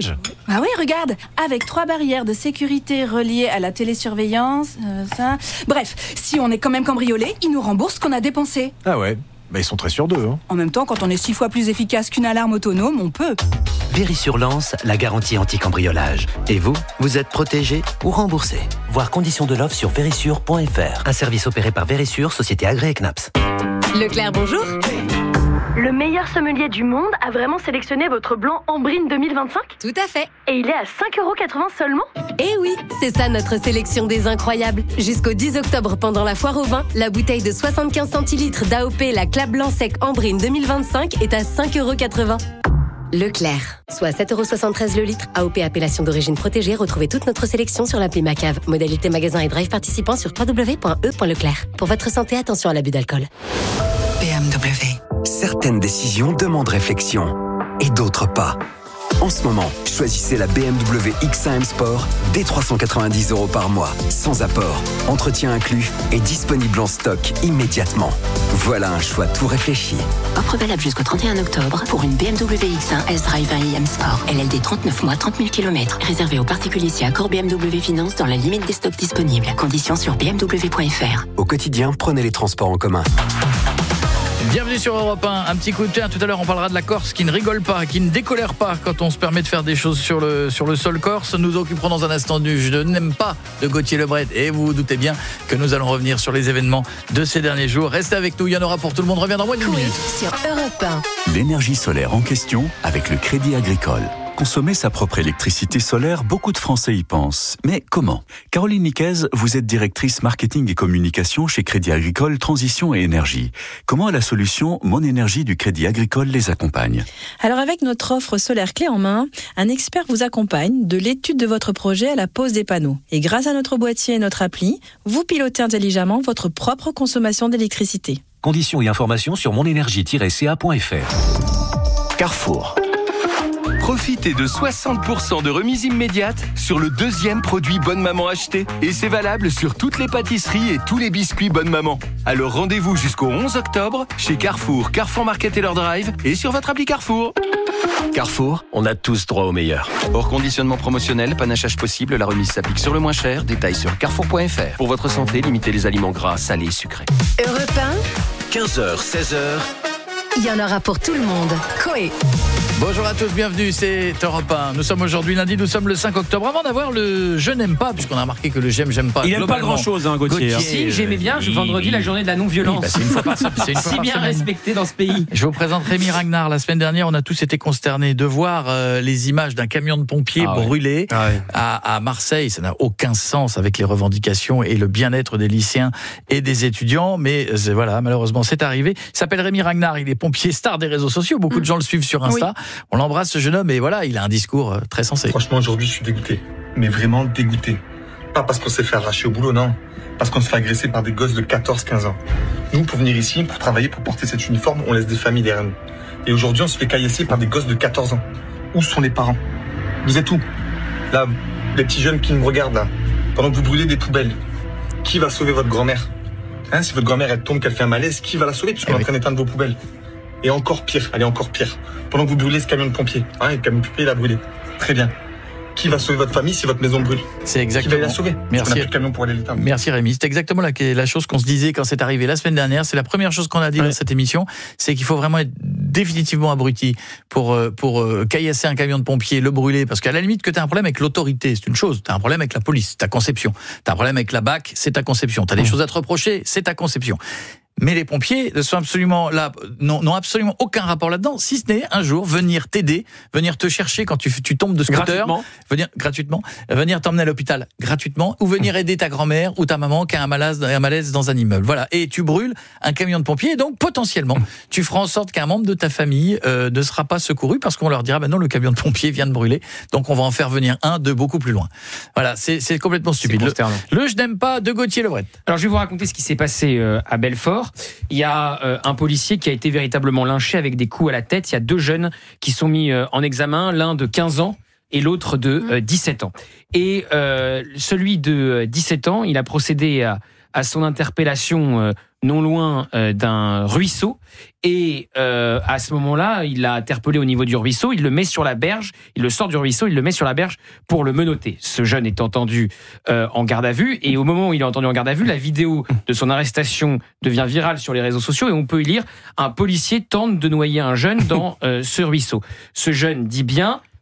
Ah oui, regarde, avec 3 barrières de sécurité reliées à la télésurveillance, ça... Bref, si on est quand même cambriolé, ils nous remboursent ce qu'on a dépensé. Ah ouais, bah ils sont très sûrs d'eux. Hein. En même temps, quand on est 6 fois plus efficace qu'une alarme autonome, on peut. Vérissure lance la garantie anti-cambriolage. Et vous, vous êtes protégé ou remboursé. Voir conditions de l'offre sur vérissure.fr. Un service opéré par Vérissure, société agréée CNAPS. Leclerc, bonjour. Le meilleur sommelier du monde a vraiment sélectionné votre blanc Ambrine 2025 ? Tout à fait. Et il est à 5,80€ seulement ? Eh oui, c'est ça notre sélection des incroyables. Jusqu'au 10 octobre, pendant la foire au vin, la bouteille de 75 centilitres d'AOP, la Clap Blanc Sec Ambrine 2025 est à 5,80€. Leclerc, soit 7,73€ le litre. AOP appellation d'origine protégée. Retrouvez toute notre sélection sur l'appli Macave. Modalité magasin et drive participants sur www.e.leclerc. Pour votre santé, attention à l'abus d'alcool. BMW. Certaines décisions demandent réflexion et d'autres pas. En ce moment, choisissez la BMW X1 M Sport dès 390€ par mois, sans apport, entretien inclus et disponible en stock immédiatement. Voilà un choix tout réfléchi. Offre valable jusqu'au 31 octobre pour une BMW X1 S-Drive 1 IM Sport. LLD 39 mois, 30 000 km. Réservé aux particuliers si accord BMW Finance dans la limite des stocks disponibles. Conditions sur bmw.fr. Au quotidien, prenez les transports en commun. Bienvenue sur Europe 1, un petit coup de théâtre. Tout à l'heure on parlera de la Corse qui ne rigole pas, qui ne décolère pas quand on se permet de faire des choses sur le sol corse. Nous occuperons dans un instant du Je n'aime pas de Gauthier Lebret. Et vous vous doutez bien que nous allons revenir sur les événements de ces derniers jours. Restez avec nous, il y en aura pour tout le monde. Revient dans moins d'une minute. Sur Europe 1. L'énergie solaire en question avec le Crédit Agricole. Consommer sa propre électricité solaire, beaucoup de Français y pensent. Mais comment ? Caroline Niquez, vous êtes directrice marketing et communication chez Crédit Agricole Transition et Énergie. Comment la solution Mon Énergie du Crédit Agricole les accompagne ? Alors avec notre offre solaire clé en main, un expert vous accompagne de l'étude de votre projet à la pose des panneaux. Et grâce à notre boîtier et notre appli, vous pilotez intelligemment votre propre consommation d'électricité. Conditions et informations sur monenergie-ca.fr. Carrefour. Profitez de 60% de remise immédiate sur le deuxième produit Bonne Maman acheté. Et c'est valable sur toutes les pâtisseries et tous les biscuits Bonne Maman. Alors rendez-vous jusqu'au 11 octobre chez Carrefour, Carrefour Market et leur Drive et sur votre appli Carrefour. Carrefour, on a tous droit au meilleur. Hors conditionnement promotionnel, panachage possible, la remise s'applique sur le moins cher. Détails sur carrefour.fr. Pour votre santé, limitez les aliments gras, salés, sucrés. Europe 1. 15h, 16h. Il y en aura pour tout le monde. Coé. Bonjour à tous, bienvenue, c'est Europe 1. Nous sommes aujourd'hui lundi, nous sommes le 5 octobre. Avant d'avoir le Je n'aime pas, puisqu'on a remarqué que le j'aime pas. Il n'aime pas grand-chose, hein, Gauthier. Si, j'aimais bien, vendredi, la journée de la non-violence. Oui, bah c'est une fois par semaine. Si bien respecté dans ce pays. Je vous présente Rémi Ragnar. La semaine dernière, on a tous été consternés de voir les images d'un camion de pompiers brûlé à Marseille. Ça n'a aucun sens avec les revendications et le bien-être des lycéens et des étudiants. Mais voilà, malheureusement, c'est arrivé. Il s'appelle Rémi Ragnar, il est pompier star des réseaux sociaux. Beaucoup de gens le suivent sur Insta. Oui. On l'embrasse, ce jeune homme, et voilà, il a un discours très sensé. Franchement, aujourd'hui, je suis dégoûté. Mais vraiment dégoûté. Pas parce qu'on s'est fait arracher au boulot, non. Parce qu'on se fait agresser par des gosses de 14-15 ans. Nous, pour venir ici, pour travailler, pour porter cet uniforme, on laisse des familles derrière nous. Et aujourd'hui, on se fait caillasser par des gosses de 14 ans. Où sont les parents ? Vous êtes où ? Là, les petits jeunes qui me regardent, là. Pendant que vous brûlez des poubelles. Qui va sauver votre grand-mère ? Hein, si votre grand-mère, elle tombe, qu'elle fait un malaise, qui va la sauver puisqu'on est en train d'éteindre vos poubelles ? Et encore pire, allez, encore pire. Pendant que vous brûlez ce camion de pompier. Hein, le camion de pompier, il a brûlé. Très bien. Qui va sauver votre famille si votre maison brûle ? C'est exactement. Qui va la sauver ? Merci. On n'a plus de camion pour aller l'éteindre. Merci Rémi. C'est exactement la chose qu'on se disait quand c'est arrivé la semaine dernière. C'est la première chose qu'on a dit dans cette émission. C'est qu'il faut vraiment être définitivement abruti pour caillasser un camion de pompier, le brûler. Parce qu'à la limite que tu as un problème avec l'autorité, c'est une chose. Tu as un problème avec la police, c'est ta conception. Tu as un problème avec la BAC, c'est ta conception. Tu as des choses à te reprocher, c'est ta conception. Mais les pompiers sont absolument là, n'ont absolument aucun rapport là-dedans, si ce n'est un jour venir t'aider, venir te chercher quand tu tombes de scooter, venir t'emmener à l'hôpital gratuitement, ou venir aider ta grand-mère ou ta maman qui a un malaise dans un immeuble. Voilà. Et tu brûles un camion de pompiers, et donc potentiellement, tu feras en sorte qu'un membre de ta famille ne sera pas secouru parce qu'on leur dira, non, le camion de pompiers vient de brûler, donc on va en faire venir un de beaucoup plus loin. Voilà, c'est complètement stupide. Le Je n'aime pas de Gauthier Lebret. Alors je vais vous raconter ce qui s'est passé à Belfort. Il y a un policier qui a été véritablement lynché avec des coups à la tête. Il y a deux jeunes qui sont mis en examen, l'un de 15 ans et l'autre de 17 ans. Et celui de 17 ans, il a procédé à son interpellation non loin d'un ruisseau. Et à ce moment-là, il l'a interpellé au niveau du ruisseau, il le met sur la berge, il le sort du ruisseau, il le met sur la berge pour le menotter. Ce jeune est entendu en garde à vue, et au moment où il est entendu en garde à vue, la vidéo de son arrestation devient virale sur les réseaux sociaux, et on peut y lire « Un policier tente de noyer un jeune dans ce ruisseau ». Ce jeune dit bien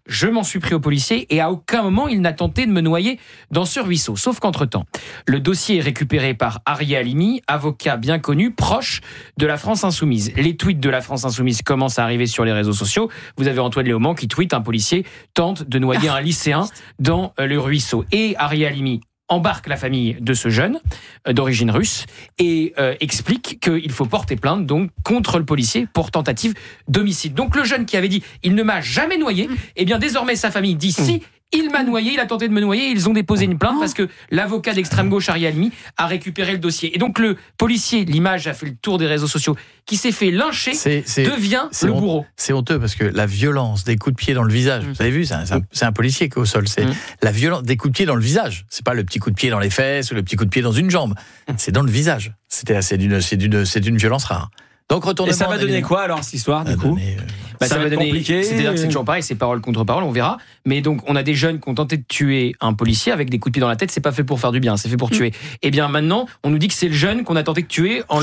je m'en suis pris au policier et à aucun moment il n'a tenté de me noyer dans ce ruisseau. Sauf qu'entre-temps, le dossier est récupéré par Arié Halimi, avocat bien connu, proche de la France Insoumise. Les tweets de la France Insoumise commencent à arriver sur les réseaux sociaux. Vous avez Antoine Léaumont qui tweet: un policier tente de noyer un lycéen dans le ruisseau. Et Arié Halimi embarque la famille de ce jeune d'origine russe et explique qu'il faut porter plainte donc contre le policier pour tentative d'homicide. Donc le jeune qui avait dit « il ne m'a jamais noyé », eh bien désormais sa famille dit « si, il m'a noyé, il a tenté de me noyer », ils ont déposé une plainte parce que l'avocat d'extrême gauche Arié Halimi a récupéré le dossier. Et donc le policier, l'image a fait le tour des réseaux sociaux, qui s'est fait lyncher, devient le bourreau. C'est honteux parce que la violence des coups de pied dans le visage, vous avez vu, c'est un policier qui est au sol, c'est la violence des coups de pied dans le visage. C'est pas le petit coup de pied dans les fesses ou le petit coup de pied dans une jambe, c'est dans le visage. C'est d'une violence rare. Donc retournement. Et ça va donner quoi alors cette histoire du coup ça va donner compliqué. C'est-à-dire que c'est toujours pareil, c'est parole contre parole, on verra. Mais donc on a des jeunes qui ont tenté de tuer un policier avec des coups de pied dans la tête. C'est pas fait pour faire du bien, c'est fait pour tuer. Et bien maintenant, on nous dit que c'est le jeune qu'on a tenté de tuer en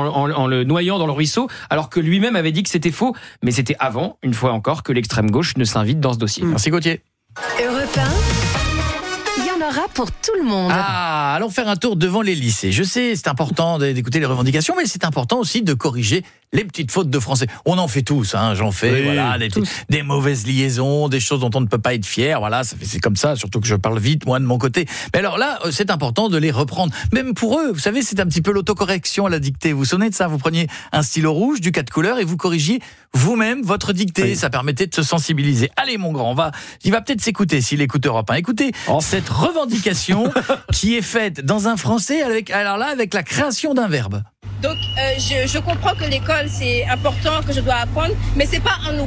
le noyant dans le ruisseau, alors que lui-même avait dit que c'était faux. Mais c'était avant, une fois encore, que l'extrême gauche ne s'invite dans ce dossier. Merci Gauthier. Europe 1, il y en aura pour tout le monde. Ah, allons faire un tour devant les lycées. Je sais, c'est important d'écouter les revendications, mais c'est important aussi de corriger les petites fautes de français. On en fait tous, hein, j'en fais, voilà, des mauvaises liaisons, des choses dont on ne peut pas être fier, voilà, c'est comme ça, surtout que je parle vite, moi, de mon côté. Mais alors là, c'est important de les reprendre. Même pour eux, vous savez, c'est un petit peu l'autocorrection à la dictée. Vous vous souvenez de ça? Vous preniez un stylo rouge, du 4 couleurs, et vous corrigiez vous-même votre dictée. Oui. Ça permettait de se sensibiliser. Allez, mon grand, il va peut-être s'écouter s'il écoute Europe 1. Écoutez cette revendication qui est faite dans un français avec la création d'un verbe. Donc je comprends que l'école c'est important, que je dois apprendre, mais c'est pas en nous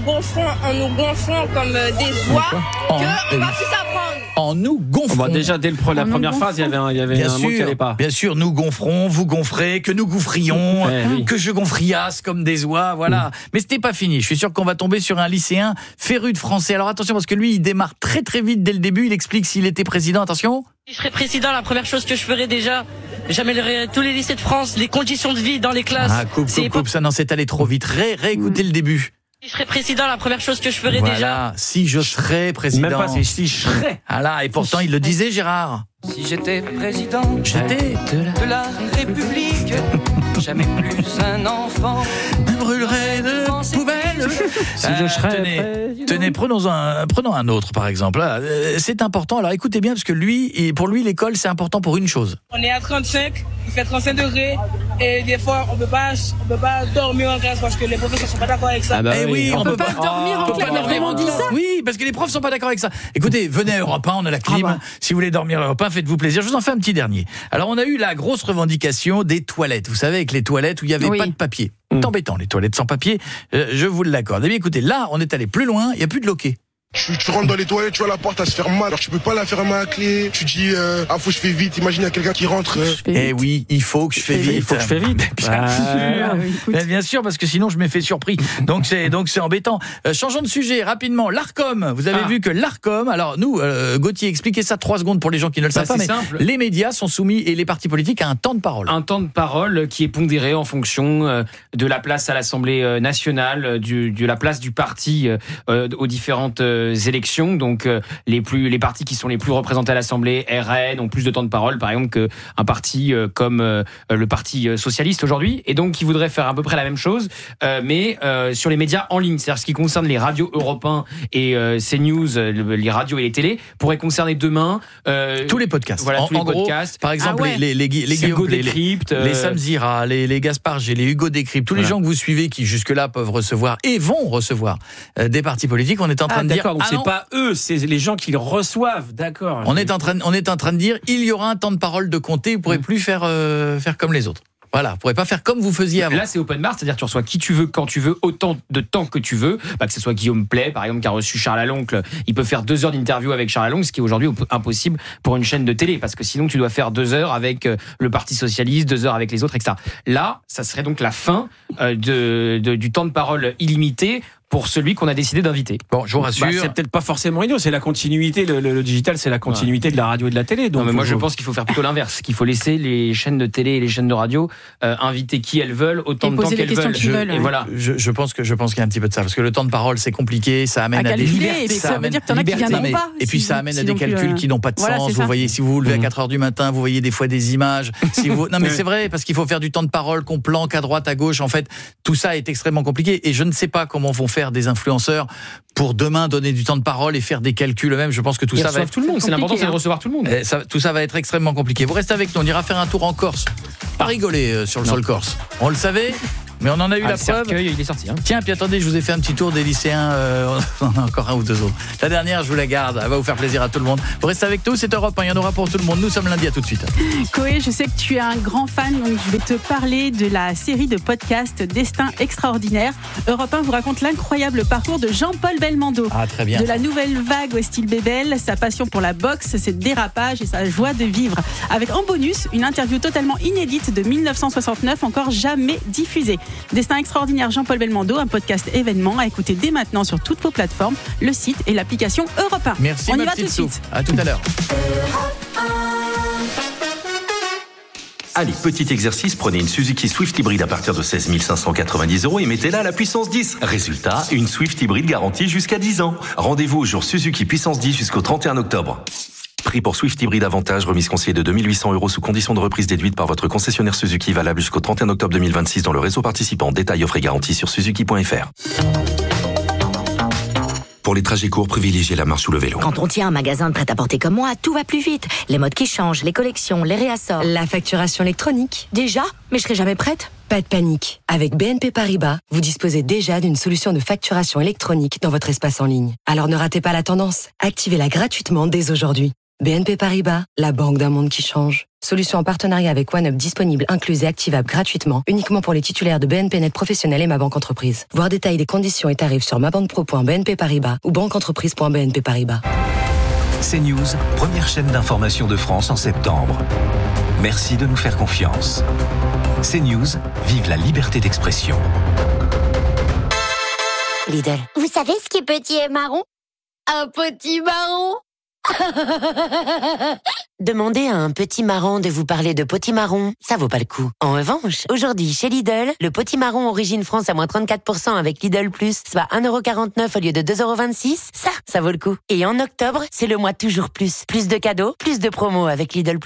gonflant comme des oies qu'on va plus apprendre. En nous gonfrons. Déjà dès la première phrase, il y avait un mot qui allait pas. Bien sûr, nous gonfrons, vous gonfrez, que nous gonfrions, que je gonfriasse comme des oies, voilà. Mais c'était pas fini. Je suis sûr qu'on va tomber sur un lycéen féru de français. Alors attention parce que lui, il démarre très très vite dès le début. Il explique s'il était président. Attention. Si je serais président, la première chose que je ferais déjà, j'améliorerais tous les lycées de France, les conditions de vie dans les classes. Ah, coupe, ça, non, c'est allé trop vite. Réécoutez le début. Si je serais président, la première chose que je ferais déjà. Si je serais président. Même pas si je serais. Ah là, et pourtant il le disait, Gérard. Si j'étais président de la République, jamais plus un enfant ne brûlerait de poubelle. Si je serais tenez, prenons un autre par exemple. C'est important. Alors écoutez bien parce que pour lui l'école c'est important pour une chose. On est à 35, il fait 35 degrés et des fois on peut pas dormir en classe parce que les professeurs sont pas d'accord avec ça. Oui, on peut pas dormir en classe. Il a vraiment dit ça. Oui, parce que les profs sont pas d'accord avec ça. Écoutez, venez à Europe 1, on a la clim. Si vous voulez dormir à Europe 1, faites-vous plaisir. Je vous en fais un petit dernier. Alors on a eu la grosse revendication des toilettes. Vous savez, avec les toilettes où il y avait pas de papier. C'est embêtant les toilettes sans papier. Je vous l'accorde. Eh bien écoutez, là on est allé plus loin. Il y a plus de loquet. Tu rentres dans les toilettes, tu vois la porte, elle se ferme mal. Alors tu peux pas la fermer à clé. Tu dis, faut que je fais vite. Imagine, il y a quelqu'un qui rentre. Oui, il faut que je fais vite. Il faut que je fais vite. Bien sûr, parce que sinon je me fais surpris. Donc c'est embêtant. Changeons de sujet rapidement. L'Arcom. Vous avez vu que l'Arcom. Alors nous, Gauthier, expliquez ça 3 secondes pour les gens qui ne le savent pas. Mais simple. Les médias sont soumis et les partis politiques à un temps de parole. Un temps de parole qui est pondéré en fonction de la place à l'Assemblée nationale, de la place du parti aux différentes élections. Donc les partis qui sont les plus représentés à l'Assemblée, RN, ont plus de temps de parole par exemple qu'un parti comme le Parti Socialiste aujourd'hui, et donc qui voudrait faire à peu près la même chose mais sur les médias en ligne, c'est-à-dire ce qui concerne les radios européens et CNews, les radios et les télés, pourrait concerner demain tous les podcasts. Voilà, tous les podcasts. Par exemple les Hugo Décrypte, les Sam Zira, les Gaspard G, les Hugo Décrypte, tous les gens que vous suivez qui jusque-là peuvent recevoir et vont recevoir des partis politiques. On est en train de dire donc c'est pas eux, c'est les gens qui le reçoivent, d'accord. On est en train de dire il y aura un temps de parole de compté, vous pourrez plus faire comme les autres. Voilà, vous pourrez pas faire comme vous faisiez avant. Là, c'est open bar, c'est-à-dire tu reçois qui tu veux, quand tu veux, autant de temps que tu veux. Que ce soit Guillaume Play, par exemple, qui a reçu Charles Aloncle, il peut faire 2 heures d'interview avec Charles Aloncle, ce qui est aujourd'hui impossible pour une chaîne de télé, parce que sinon tu dois faire 2 heures avec le Parti Socialiste, 2 heures avec les autres, etc. Là, ça serait donc la fin du temps de parole illimité. pour celui qu'on a décidé d'inviter. Bon, je vous rassure. C'est peut-être pas forcément idiot, c'est la continuité. Le digital, c'est la continuité de la radio et de la télé. Donc non, mais moi, je pense qu'il faut faire plutôt l'inverse, qu'il faut laisser les chaînes de télé et les chaînes de radio inviter qui elles veulent, autant de temps qu'elles veulent. Et voilà. Je pense qu'il y a un petit peu de ça, parce que le temps de parole, c'est compliqué, ça amène à des libertés. Ça veut dire que t'en as qui viendront pas. Et puis ça amène à des calculs qui n'ont pas de sens. Vous voyez, si vous vous levez à 4h du matin, vous voyez des fois des images. Non, mais c'est vrai, parce qu'il faut faire du temps de parole qu'on planque à droite, à gauche. En fait, tout ça est extrêmement compliqué. Et je ne sais pas comment vont faire des influenceurs pour demain donner du temps de parole et faire des calculs eux-mêmes. Je pense que tout ça va être tout le monde. C'est l'important, c'est de recevoir tout le monde. Tout ça va être extrêmement compliqué. Vous restez avec nous, on ira faire un tour en Corse. Pas rigoler sur le sol corse. On le savait, mais on en a eu la preuve. Il est sorti. Tiens, puis attendez, je vous ai fait un petit tour des lycéens. On en a encore un ou deux autres. La dernière, je vous la garde. Elle va vous faire plaisir à tout le monde. Vous restez avec nous, c'est Europe 1. Il y en aura pour tout le monde. Nous sommes lundi, à tout de suite. Koé, je sais que tu es un grand fan, donc je vais te parler de la série de podcasts Destin extraordinaire. Europe 1 vous raconte l'incroyable parcours de Jean-Paul Belmondo. Ah, très bien. De la nouvelle vague au style Bébel, sa passion pour la boxe, ses dérapages et sa joie de vivre. Avec en bonus, une interview totalement inédite de 1969, encore jamais diffusée. Destin extraordinaire, Jean-Paul Belmondo, un podcast événement à écouter dès maintenant sur toutes vos plateformes, le site et l'application Europe 1. Merci, on y va tout de suite. À tout à l'heure. Allez, petit exercice, prenez une Suzuki Swift hybride à partir de 16 590 € et mettez-la à la puissance 10. Résultat, une Swift hybride garantie jusqu'à 10 ans. Rendez-vous au jour Suzuki puissance 10 jusqu'au 31 octobre. Prix pour Swift hybride avantage, remise conseillée de 2 800 € sous condition de reprise déduite par votre concessionnaire Suzuki, valable jusqu'au 31 octobre 2026 dans le réseau participant. Détails, offres et garanties sur suzuki.fr. Pour les trajets courts, privilégiez la marche ou le vélo. Quand on tient un magasin de prêt-à-porter comme moi, tout va plus vite. Les modes qui changent, les collections, les réassorts. La facturation électronique. Déjà ? Mais je serai jamais prête. Pas de panique. Avec BNP Paribas, vous disposez déjà d'une solution de facturation électronique dans votre espace en ligne. Alors ne ratez pas la tendance. Activez-la gratuitement dès aujourd'hui. BNP Paribas, la banque d'un monde qui change. Solution en partenariat avec OneUp disponible, incluse et activable gratuitement, uniquement pour les titulaires de BNP Net Professionnel et Ma Banque Entreprise. Voir détails des conditions et tarifs sur mabanquepro.bnp Paribas ou banqueentreprise.bnp Paribas. CNews, première chaîne d'information de France en septembre. Merci de nous faire confiance. CNews, vive la liberté d'expression. Lidl. Vous savez ce qui est petit et marron ? Un petit marron. Demandez à un petit marron de vous parler de potimarron, ça vaut pas le coup. En revanche, aujourd'hui chez Lidl, le potimarron origine France à moins 34% avec Lidl+, soit 1,49€ au lieu de 2,26€, ça vaut le coup. Et en octobre, c'est le mois toujours plus. Plus de cadeaux, plus de promos avec Lidl+.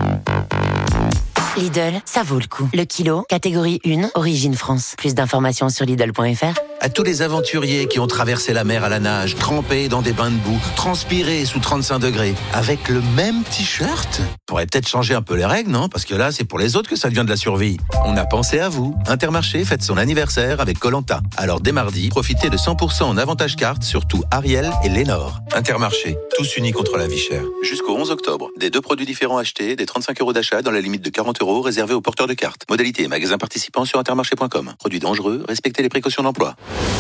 Lidl, ça vaut le coup. Le kilo, catégorie 1, origine France. Plus d'informations sur Lidl.fr. À tous les aventuriers qui ont traversé la mer à la nage, trempés dans des bains de boue, transpirés sous 35 degrés, avec le même t-shirt, pourrait peut-être changer un peu les règles, non ? Parce que là, c'est pour les autres que ça devient de la survie. On a pensé à vous. Intermarché fête son anniversaire avec Koh-Lanta. Alors dès mardi, profitez de 100% en avantage carte sur tout Ariel et Lénore. Intermarché, tous unis contre la vie chère. Jusqu'au 11 octobre, des 2 produits différents achetés, des 35 € d'achat dans la limite de 40 € réservés aux porteurs de cartes. Modalité et magasins participants sur intermarché.com. Produits dangereux, respectez les précautions d'emploi.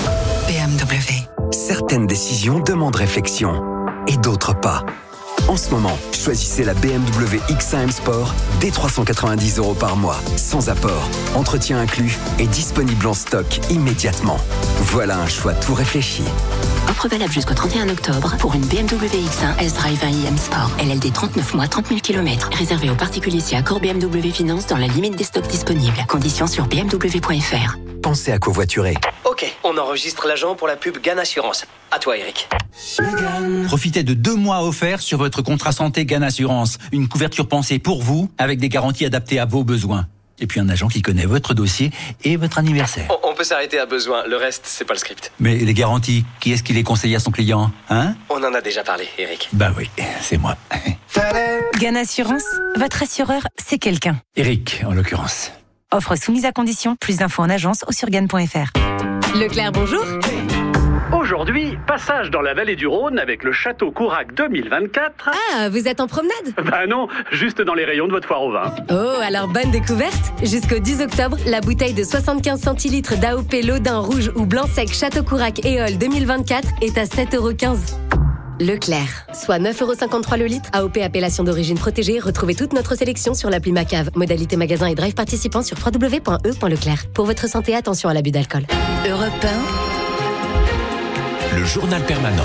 BMW. Certaines décisions demandent réflexion et d'autres pas. En ce moment, choisissez la BMW X1 M Sport dès 390 € par mois, sans apport, entretien inclus et disponible en stock immédiatement. Voilà un choix tout réfléchi. Offre valable jusqu'au 31 octobre pour une BMW X1 S-Drive 1 IM Sport. LLD 39 mois, 30 000 km. Réservé aux particuliers si accord BMW Finance dans la limite des stocks disponibles. Conditions sur bmw.fr. Pensez à covoiturer. Ok, on enregistre l'agent pour la pub GAN Assurance. À toi, Eric. Profitez de 2 mois offerts sur votre contrat santé GAN Assurance. Une couverture pensée pour vous, avec des garanties adaptées à vos besoins. Et puis un agent qui connaît votre dossier et votre anniversaire. On peut s'arrêter à besoin, le reste, c'est pas le script. Mais les garanties, qui est-ce qui les conseille à son client, hein ? On en a déjà parlé, Eric. Bah oui, c'est moi. GAN Assurance, votre assureur, c'est quelqu'un. Eric, en l'occurrence. Offre soumise à condition, plus d'infos en agence ou sur GAN.fr. Leclerc, bonjour. Aujourd'hui, passage dans la vallée du Rhône avec le Château Courac 2024. Ah, vous êtes en promenade ? Bah non, juste dans les rayons de votre foire au vin. Oh, alors bonne découverte. Jusqu'au 10 octobre, la bouteille de 75 centilitres d'AOP Lodin Rouge ou Blanc Sec Château Courac Éole 2024 est à 7,15€. Leclerc, soit 9,53€ le litre. AOP appellation d'origine protégée. Retrouvez toute notre sélection sur l'appli Macave. Modalité magasin et drive participant sur www.e.leclerc. Pour votre santé, attention à l'abus d'alcool. Europe 1. le journal permanent.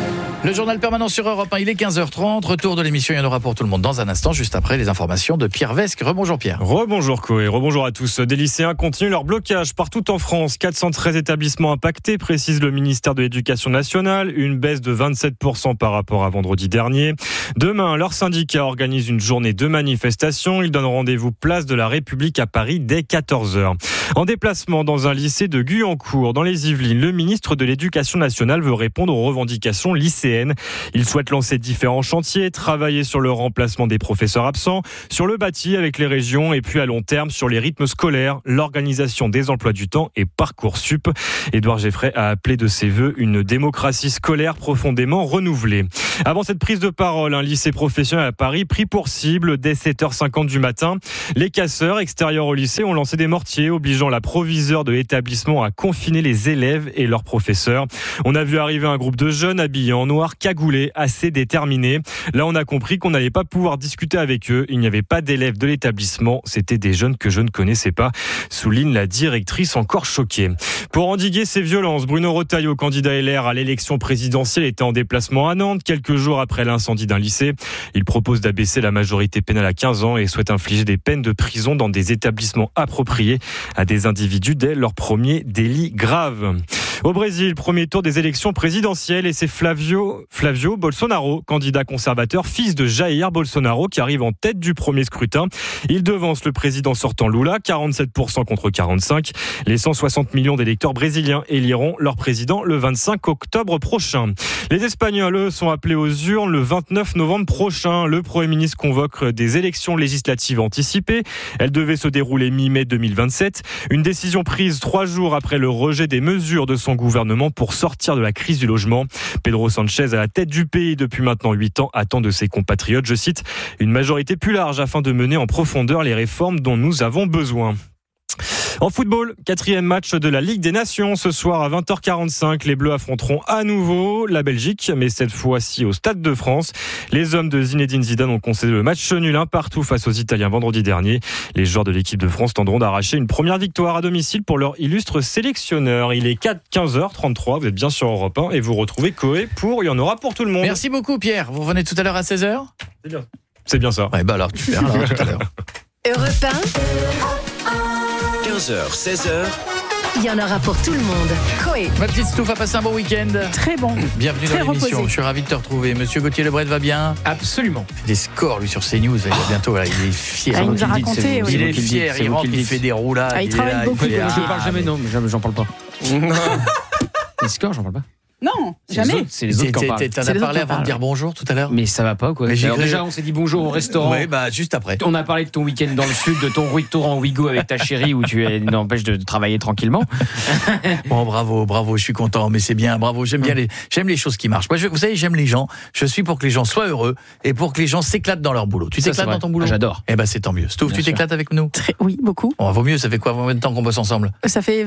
Le journal permanent sur Europe 1, il est 15h30. Retour de l'émission, il y en aura pour tout le monde dans un instant, juste après les informations de Pierre Vesque. Rebonjour Pierre. Rebonjour Coé, rebonjour à tous. Des lycéens continuent leur blocage partout en France. 413 établissements impactés, précise le ministère de l'Éducation nationale. Une baisse de 27% par rapport à vendredi dernier. Demain, leur syndicat organise une journée de manifestation. Ils donnent rendez-vous place de la République à Paris dès 14h. En déplacement dans un lycée de Guyancourt, dans les Yvelines, le ministre de l'Éducation nationale veut répondre aux revendications lycéennes. Il souhaite lancer différents chantiers, travailler sur le remplacement des professeurs absents, sur le bâti avec les régions et puis à long terme sur les rythmes scolaires, l'organisation des emplois du temps et Parcoursup. Édouard Geffray a appelé de ses vœux une démocratie scolaire profondément renouvelée. Avant cette prise de parole, un lycée professionnel à Paris pris pour cible dès 7h50 du matin. Les casseurs extérieurs au lycée ont lancé des mortiers, obligeant la proviseure de l'établissement à confiner les élèves et leurs professeurs. On a vu arriver un groupe de jeunes habillés en noir, cagoulés, assez déterminés. Là, on a compris qu'on n'allait pas pouvoir discuter avec eux. Il n'y avait pas d'élèves de l'établissement. C'était des jeunes que je ne connaissais pas, souligne la directrice encore choquée. Pour endiguer ces violences, Bruno Retailleau, candidat LR à l'élection présidentielle, était en déplacement à Nantes quelques jours après l'incendie d'un lycée. Il propose d'abaisser la majorité pénale à 15 ans et souhaite infliger des peines de prison dans des établissements appropriés à des individus dès leur premier délit grave. Au Brésil, premier tour des élections présidentielles et c'est Flavio Bolsonaro, candidat conservateur, fils de Jair Bolsonaro, qui arrive en tête du premier scrutin. Il devance le président sortant Lula, 47% contre 45%. Les 160 millions d'électeurs brésiliens éliront leur président le 25 octobre prochain. Les Espagnols, eux, sont appelés aux urnes le 29 novembre prochain. Le Premier ministre convoque des élections législatives anticipées. Elles devaient se dérouler mi-mai 2027. Une décision prise 3 jours après le rejet des mesures de son gouvernement pour sortir de la crise du logement. Pedro Sanchez, à la tête du pays depuis maintenant 8 ans, attend de ses compatriotes, je cite, une majorité plus large afin de mener en profondeur les réformes dont nous avons besoin. En football, 4e match de la Ligue des Nations. Ce soir à 20h45, les Bleus affronteront à nouveau la Belgique, mais cette fois-ci au Stade de France. Les hommes de Zinedine Zidane ont concédé le match nul 1 partout face aux Italiens vendredi dernier. Les joueurs de l'équipe de France tenteront d'arracher une première victoire à domicile pour leur illustre sélectionneur. Il est 15h33, vous êtes bien sur Europe 1 et vous retrouvez Coé pour Il y en aura pour tout le monde. Merci beaucoup Pierre, vous revenez tout à l'heure à 16h ? C'est bien ça. Ouais, bah alors tu verras tout à l'heure. Europe 15h, 16h. Il y en aura pour tout le monde. Coé. Ma petite Stouff a passé un bon week-end. Très bon. Bienvenue Très dans l'émission. reposé. Je suis ravi de te retrouver. Monsieur Gauthier Lebret va bien ? Absolument. Il fait des scores lui sur CNews. Il est bientôt là. Il est fier. Ah, il nous a raconté. Il est fier. Il rentre, il fait des roulades. Ah, il travaille beaucoup. Je parle jamais, non, mais j'en parle pas. Les scores, j'en parle pas. Non, jamais. C'est les autres qui en parlent. T'en as parlé avant de dire bonjour tout à l'heure ? Mais ça va pas, quoi. Alors déjà, on s'est dit bonjour au restaurant. Oui, bah juste après. On a parlé de ton week-end dans le sud, de ton restaurant Ouigo avec ta chérie où tu n'empêches de travailler tranquillement. Bon, bravo, je suis content, mais c'est bien, bravo. J'aime les choses qui marchent. Moi, vous savez, j'aime les gens. Je suis pour que les gens soient heureux et pour que les gens s'éclatent dans leur boulot. Tu t'éclates dans ton boulot ? J'adore. Eh ben, c'est tant mieux. Stouff, tu t'éclates avec nous ? Oui, beaucoup. Bon, vaut mieux. Ça fait quoi, combien de temps qu'on bosse ensemble ? Ça fait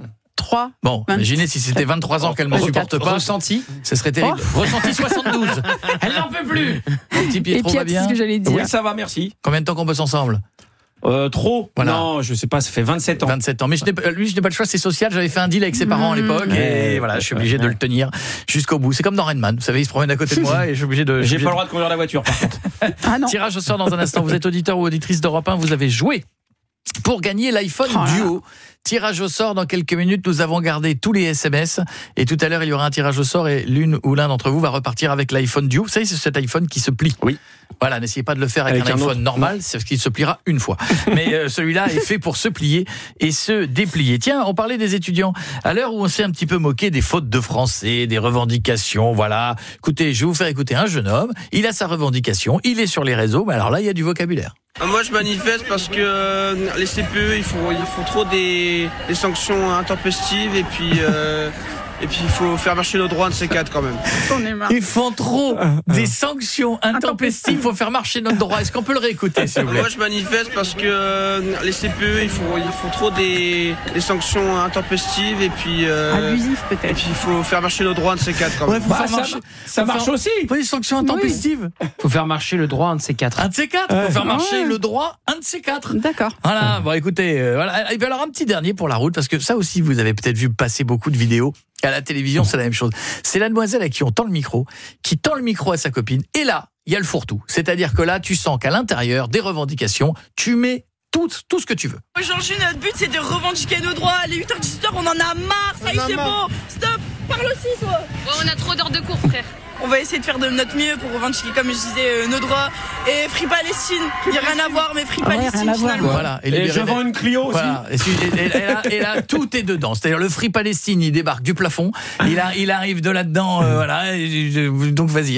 23. Bon, imaginez si c'était 23 ans qu'elle ne me supporte pas. Ressenti ? Ce serait terrible. Ressenti 72. Elle n'en peut plus. Mon petit Pietro va bien ? C'est ce que j'allais dire. Oui, ça va, merci. Combien de temps qu'on bosse ensemble ? Trop. Voilà. Non, je sais pas, ça fait 27 ans. 27 ans. Mais je n'ai pas le choix, c'est social. J'avais fait un deal avec ses parents à l'époque et voilà, je suis obligé de le tenir jusqu'au bout. C'est comme dans Rain Man. Vous savez, il se promène à côté de moi et je suis obligé de. J'ai pas le droit de conduire la voiture, par contre. Ah non. Tirage au sort dans un instant. Vous êtes auditeur ou auditrice d'Europe 1, vous avez joué pour gagner l'iPhone Duo. Tirage au sort dans quelques minutes. Nous avons gardé tous les SMS et tout à l'heure il y aura un tirage au sort et l'une ou l'un d'entre vous va repartir avec l'iPhone Duo. Vous savez, c'est cet iPhone qui se plie. Oui. Voilà, n'essayez pas de le faire avec un iPhone normal, c'est parce qu'il se pliera une fois. Mais celui-là est fait pour se plier et se déplier. Tiens, on parlait des étudiants. À l'heure où on s'est un petit peu moqué des fautes de français, des revendications, voilà. Écoutez, je vais vous faire écouter un jeune homme. Il a sa revendication, il est sur les réseaux, mais alors là, il y a du vocabulaire. Moi je manifeste parce que les CPE ils font trop des sanctions intempestives et puis il faut faire marcher nos droits de ces quatre quand même. Ils font trop des sanctions intempestives, il faut faire marcher notre droit. Est-ce qu'on peut le réécouter s'il vous plaît ? Moi je manifeste parce que les CPE ils font trop des sanctions intempestives et puis abusif peut-être. Et puis il faut faire marcher nos droits de ces quatre quand même. Ça marche aussi. Faut des sanctions intempestives. Faut faire marcher le droit un de ces quatre. Un de ces quatre. Faut faire marcher le droit un de ces quatre. D'accord. Voilà. Bon, écoutez, voilà. Et puis alors un petit dernier pour la route parce que ça aussi vous avez peut-être vu passer beaucoup de vidéos À la télévision, c'est la même chose. C'est la demoiselle à qui on tend le micro, qui tend le micro à sa copine. Et là, il y a le fourre-tout. C'est-à-dire que là, tu sens qu'à l'intérieur des revendications, tu mets tout ce que tu veux. Aujourd'hui, notre but, c'est de revendiquer nos droits. Les 8h-18h, on en a marre. Ça y est, c'est bon. Stop. Parle aussi, toi. Ouais, on a trop d'heures de cours, frère. On va essayer de faire de notre mieux pour revendiquer, comme je disais, nos droits. Et Free Palestine, il n'y a rien à voir, mais Free Palestine, finalement. Voilà. Et je vends une Clio aussi. Voilà. Et là, tout est dedans. C'est-à-dire le Free Palestine, il débarque du plafond. Il arrive de là-dedans. Voilà. Donc vas-y.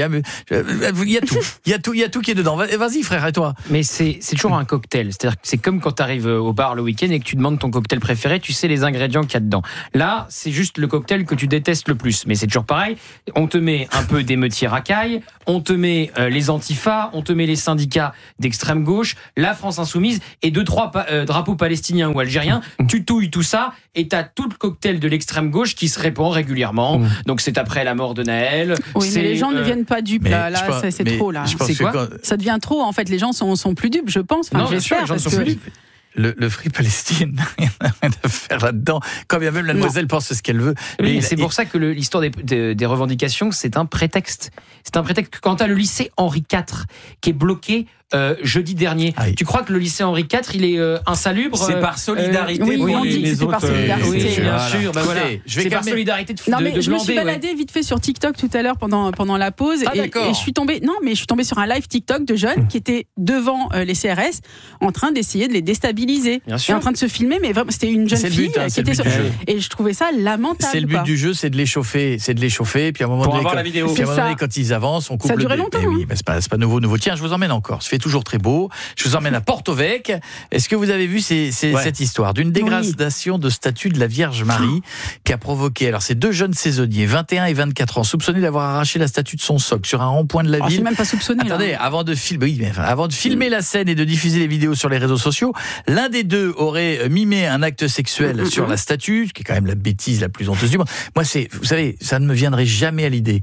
Il y a tout qui est dedans. Vas-y, frère, et toi? Mais c'est toujours un cocktail. C'est-à-dire que c'est comme quand tu arrives au bar le week-end et que tu demandes ton cocktail préféré, tu sais les ingrédients qu'il y a dedans. Là, c'est juste le cocktail que tu détestes le plus. Mais c'est toujours pareil. On te met un peu d'émeutiers racailles, on te met les antifas, on te met les syndicats d'extrême gauche, la France insoumise et 2-3 drapeaux palestiniens ou algériens. Tu touilles tout ça et t'as tout le cocktail de l'extrême gauche qui se répand régulièrement. Donc c'est après la mort de Naël. Oui, mais les gens ne deviennent pas dupes. Là, c'est trop là. C'est quoi? Ça devient trop. En fait, les gens sont plus dupes, je pense. Enfin, non, j'espère. Les gens sont plus dupes. Le Free Palestine n'a rien à faire là-dedans, quand bien même la demoiselle pense ce qu'elle veut. Oui, c'est pour ça que l'histoire des revendications, c'est un prétexte. C'est un prétexte. Quand tu as le lycée Henri IV qui est bloqué jeudi dernier, tu crois que le lycée Henri IV, il est insalubre? C'est par solidarité pour les autres. Par solidarité. Oui, bien sûr. Bah voilà. C'est par solidarité de non, mais de je me suis baladée vite fait sur TikTok tout à l'heure pendant la pause et je suis tombée sur un live TikTok de jeunes qui étaient devant les CRS en train d'essayer de les déstabiliser. Bien sûr. Et en train de se filmer, mais vraiment, c'était une jeune fille qui était sur... Et je trouvais ça lamentable. C'est le but du jeu, c'est de les chauffer, puis à un moment donné, quand ils avancent, on coupe ça a duré longtemps. Oui, mais c'est pas nouveau. Tiens, je vous emmène encore. Ça fait toujours très beau. Je vous emmène à Porto Vecchio. Est-ce que vous avez vu cette histoire d'une dégradation de statut de la Vierge Marie qui a provoqué, alors ces deux jeunes saisonniers, 21 et 24 ans, soupçonnés d'avoir arraché la statue de son socle sur un rond-point de la ville. C'est même pas soupçonné. Attendez, avant de filmer la scène et de diffuser les vidéos sur les réseaux sociaux, l'un des deux aurait mimé un acte sexuel sur la statue, ce qui est quand même la bêtise la plus honteuse du monde. Moi, vous savez, ça ne me viendrait jamais à l'idée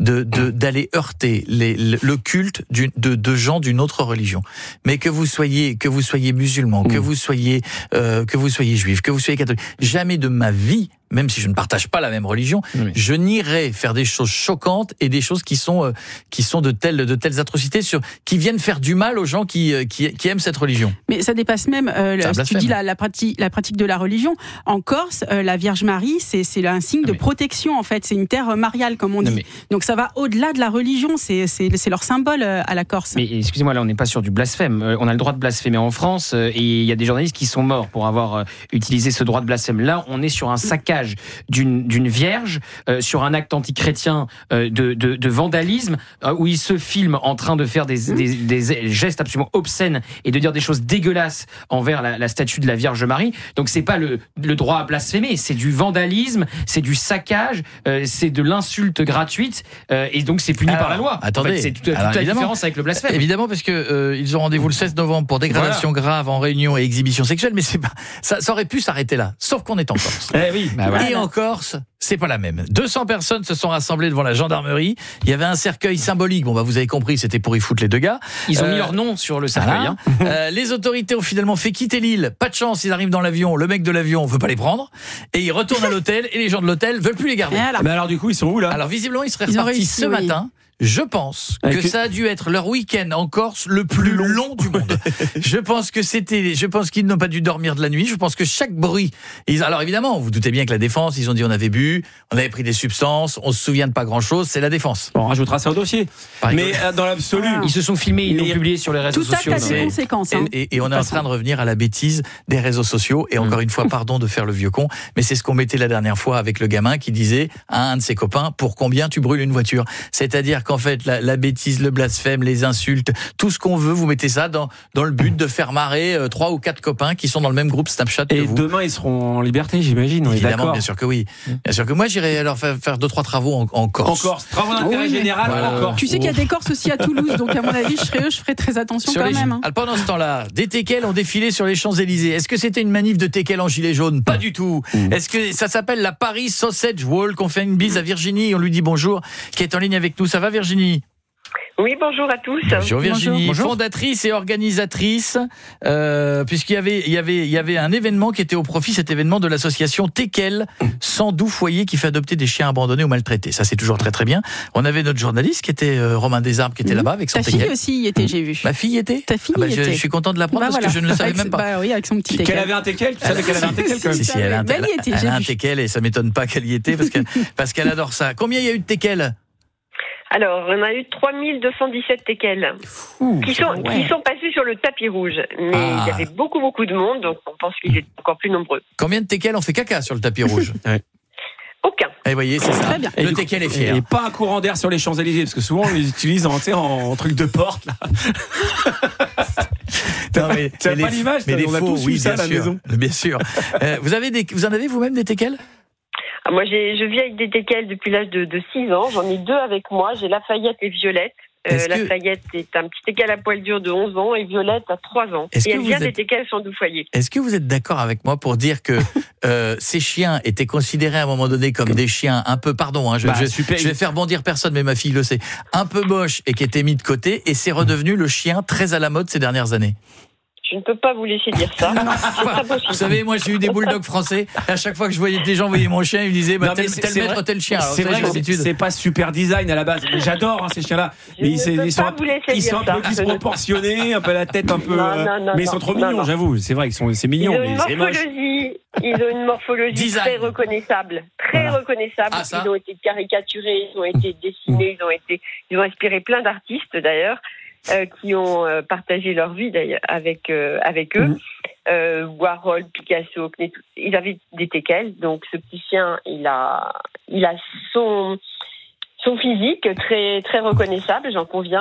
d'aller heurter le culte de gens d'une autre religion. Mais que vous soyez musulman, que vous soyez juif, que vous soyez catholique, jamais de ma vie, même si je ne partage pas la même religion, je n'irai faire des choses choquantes et des choses qui sont de telles atrocités qui viennent faire du mal aux gens qui aiment cette religion. Mais ça dépasse même, si tu dis la pratique de la religion. En Corse, la Vierge Marie, c'est un signe de protection, en fait. C'est une terre mariale, comme on dit. Donc ça va au-delà de la religion, c'est leur symbole à la Corse. Mais excusez-moi, là on n'est pas sur du blasphème. On a le droit de blasphémer en France et il y a des journalistes qui sont morts pour avoir utilisé ce droit de blasphème. Là, on est sur un saccage d'une vierge, sur un acte antichrétien de vandalisme, où il se filme en train de faire des gestes absolument obscènes et de dire des choses dégueulasses envers la statue de la Vierge Marie. Donc c'est pas le droit à blasphémer, c'est du vandalisme, c'est du saccage, c'est de l'insulte gratuite, et donc c'est puni par la loi. Attendez, en fait, c'est toute la différence avec le blasphème. Évidemment, parce que ils ont rendez-vous le 16 novembre pour dégradation grave en réunion et exhibition sexuelle, mais c'est pas ça aurait pu s'arrêter là, sauf qu'on est en Corse. Et en Corse, c'est pas la même. 200 personnes se sont rassemblées devant la gendarmerie. Il y avait un cercueil symbolique. Bon, vous avez compris, c'était pour y foutre les deux gars. Ils ont mis leur nom sur le cercueil. Voilà. Les autorités ont finalement fait quitter l'île. Pas de chance, ils arrivent dans l'avion. Le mec de l'avion veut pas les prendre. Et ils retournent à l'hôtel. Et les gens de l'hôtel veulent plus les garder. Mais alors, du coup, ils sont où là? Alors, visiblement, ils seraient repartis ce matin. Je pense que ça a dû être leur week-end en Corse le plus long du monde. Je pense qu'ils n'ont pas dû dormir de la nuit. Je pense que chaque bruit. Alors évidemment, vous doutez bien que la défense, ils ont dit on avait bu, on avait pris des substances, on se souvient de pas grand-chose. C'est la défense. On rajoutera ça au dossier. Mais dans l'absolu, ils se sont filmés, ils l'ont publié sur les réseaux sociaux. Tout ça a des conséquences. Et on est en train de revenir à la bêtise des réseaux sociaux. Et encore une fois, pardon de faire le vieux con, mais c'est ce qu'on mettait la dernière fois avec le gamin qui disait à un de ses copains pour combien tu brûles une voiture. C'est-à-dire qu'en fait, la bêtise, le blasphème, les insultes, tout ce qu'on veut, vous mettez ça dans le but de faire marrer 3 ou 4 copains qui sont dans le même groupe Snapchat que vous. Et demain, ils seront en liberté, j'imagine. Évidemment, bien sûr que oui. Bien sûr que moi, j'irai alors faire 2-3 travaux en Corse. En Corse, travaux d'intérêt général en Corse. Tu sais qu'il y a des Corses aussi à Toulouse, donc à mon avis, je ferai très attention quand même. Pendant ce temps-là, des teckels ont défilé sur les Champs-Élysées. Est-ce que c'était une manif de teckels en gilet jaune? Pas du tout. Est-ce que ça s'appelle la Paris Sausage Walk? On fait une bise à Virginie, on lui dit bonjour, qui est en ligne avec nous. Ça va, Virginie? Oui, bonjour à tous. Bonjour Virginie, fondatrice et organisatrice, puisqu'il y avait un événement qui était au profit, cet événement de l'association Tekel, sans doux foyer, qui fait adopter des chiens abandonnés ou maltraités. Ça, c'est toujours très très bien. On avait notre journaliste qui était Romain Desarbes, qui était là-bas avec son Tekel. Ta fille aussi y était, j'ai vu. Ma fille y était. Ta fille y était. Je suis content de l'apprendre parce que je ne le savais même pas. Bah oui, avec son petit Tekel. Qu'elle avait un Tekel, tu savais qu'elle avait un Tekel quand même. Si, elle a un Tekel et ça m'étonne pas qu'elle y était parce qu'elle adore ça. Combien il y a eu de Tekel ? Alors, on a eu 3217 Tekel qui sont passés sur le tapis rouge. Mais il y avait beaucoup de monde, donc on pense qu'ils étaient encore plus nombreux. Combien de Tekel ont fait caca sur le tapis rouge ? Aucun. Et vous voyez, c'est ça. Très bien. Le Tekel est fier. Et pas un courant d'air sur les Champs-Élysées, parce que souvent on les utilise en truc de porte, là. Non, mais, c'est pas l'image, mais on a tous eu ça à la maison. Bien sûr. Vous en avez vous-même des Tekel ? Moi, je vis avec des Tekel depuis l'âge de 6 ans. J'en ai 2 avec moi. J'ai Lafayette et Violette. Lafayette est un petit Tekel à poil dur de 11 ans et Violette a 3 ans. Et elle vient des Tekel sans doux foyer. Est-ce que vous êtes d'accord avec moi pour dire que ces chiens étaient considérés à un moment donné comme des chiens un peu, pardon, je vais faire bondir personne, mais ma fille le sait, un peu moche et qui étaient mis de côté, et c'est redevenu le chien très à la mode ces dernières années? Je ne peux pas vous laisser dire ça. C'est pas possible. Vous savez, moi j'ai eu des bulldogs français. À chaque fois que je voyais des gens voyaient mon chien, ils me disaient tel maître, tel chien. Alors, c'est vrai que c'est pas super design à la base. Mais j'adore ces chiens-là. Mais ils sont un peu disproportionnés, un peu la tête un peu. Mais ils sont trop mignons, j'avoue. C'est vrai qu'ils c'est mignon. Ils ont une morphologie très reconnaissable. Très reconnaissable. Ils ont été caricaturés, ils ont été dessinés, ils ont inspiré plein d'artistes d'ailleurs. Qui ont partagé leur vie d'ailleurs avec eux. Warhol, Picasso, ils avaient des Tekel. Donc ce petit chien, il a son physique très très reconnaissable, j'en conviens.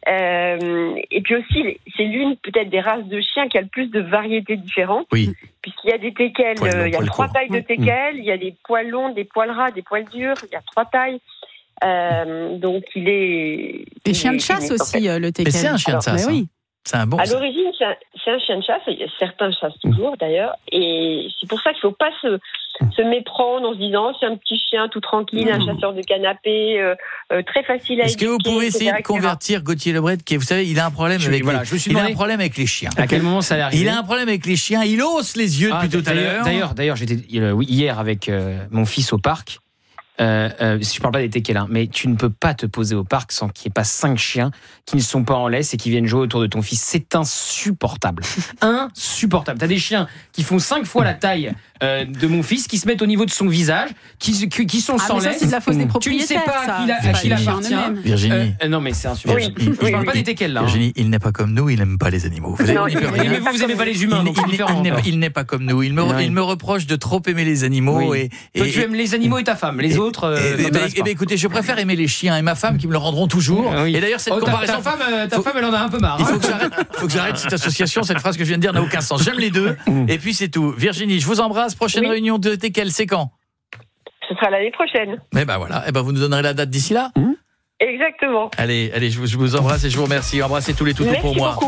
Et puis aussi, c'est l'une peut-être des races de chiens qui a le plus de variétés différentes. Oui. Puisqu'il y a des Tekel, il y a 3 tailles de Tekel, il y a des poils longs, des poils ras, des poils durs, il y a 3 tailles. Donc il est des chiens de chasse aussi, le Tekel. Mais c'est un chien de chasse. Oui. C'est un bon. À l'origine, c'est un chien de chasse. Certains chassent toujours d'ailleurs, et c'est pour ça qu'il ne faut pas se méprendre en se disant c'est un petit chien tout tranquille, un chasseur de canapé, très facile à éduquer. Est-ce que vous pouvez essayer de convertir Gauthier Lebret, qui, vous savez, il a un problème il a un problème avec les chiens. À quel moment ça allait arriver ? Il a un problème avec les chiens. Il hausse les yeux depuis tout à l'heure. D'ailleurs, j'étais hier avec mon fils au parc. Je parle pas des Tekel, mais tu ne peux pas te poser au parc sans qu'il n'y ait pas 5 chiens qui ne sont pas en laisse et qui viennent jouer autour de ton fils. C'est insupportable. Insupportable. T'as des chiens qui font 5 fois la taille de mon fils, qui se mettent au niveau de son visage, qui sont sans laisse. C'est de la fausse des propriétaires. Tu ne sais pas à qui il appartient. Virginie. Non, mais c'est insupportable. Je parle pas des Tekel là. Virginie, il n'est pas comme nous, il n'aime pas les animaux. Mais vous aimez pas les humains. Il n'est pas comme nous. Il me reproche de trop aimer les animaux. Et tu aimes les animaux et ta femme. Les autres. Écoutez, je préfère aimer les chiens et ma femme qui me le rendront toujours. Et d'ailleurs, cette comparaison. Ta femme, elle en a un peu marre. Il faut que j'arrête cette association. Cette phrase que je viens de dire n'a aucun sens. J'aime les deux. Et puis c'est tout. Virginie, je vous embrasse. Prochaine réunion de Tekel, c'est quand ? Ce sera l'année prochaine. Mais voilà. Vous nous donnerez la date d'ici là ? Exactement. Allez, je vous embrasse et je vous remercie. Embrassez tous les toutous pour moi.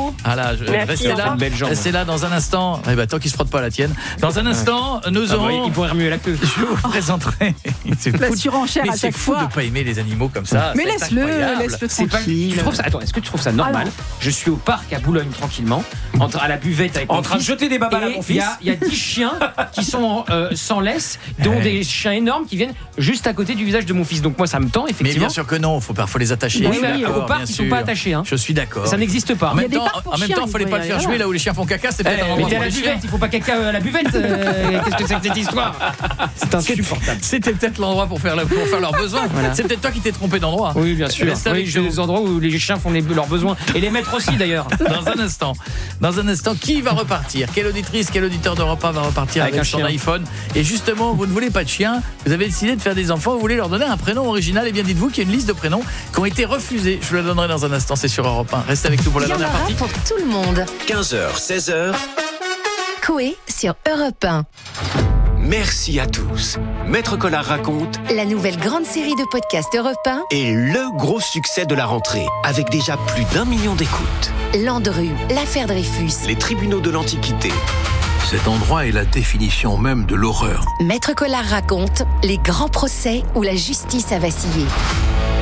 Restez là dans un instant. Tant qu'il se frotte pas à la tienne. Dans un instant, nous aurons. Il pourrait remuer la queue. Je vous présenterai. La surenchère à chaque fois. C'est fou de pas aimer les animaux comme ça. Mais laisse-le tranquille. Est-ce que tu trouves ça normal ? Je suis au parc à Boulogne tranquillement, à la buvette avec en train de jeter des babas à mon fils. Il y a 10 chiens qui sont sans laisse, dont des chiens énormes qui viennent juste à côté du visage de mon fils. Donc moi, ça me tend effectivement. Mais bien sûr que non. Faut les attacher. Oui, au parc, ils ne sont pas attachés. Je suis d'accord. Ça n'existe pas. En même temps, il ne fallait pas le faire jouer là où les chiens font caca. C'est peut-être un endroit pour les chiens. Il ne faut pas caca à la buvette. Qu'est-ce que c'est que cette histoire ? C'est insupportable. C'était peut-être l'endroit pour faire leurs besoins. Voilà. C'est peut-être toi qui t'es trompé d'endroit. Oui, bien sûr. J'ai des endroits où les chiens font leurs besoins. Et les maîtres aussi d'ailleurs. Dans un instant, qui va repartir ? Quelle auditrice, quel auditeur d'Europe 1 va repartir avec son iPhone ? Et justement, vous ne voulez pas de chien, vous avez décidé de faire des enfants, vous voulez leur donner un prénom original. Et bien dites-vous qu'il y a une liste de prénoms qui ont été refusés. Je vous la donnerai dans un instant, c'est sur Europe 1. Restez avec nous pour la dernière partie. Pour tout le monde. 15h, 16h. Coé sur Europe 1. Merci à tous. Maître Collard raconte la nouvelle grande série de podcasts Europe 1 et le gros succès de la rentrée, avec déjà plus d'1 million d'écoutes. Landru, l'affaire Dreyfus, les tribunaux de l'Antiquité. Cet endroit est la définition même de l'horreur. Maître Collard raconte les grands procès où la justice a vacillé.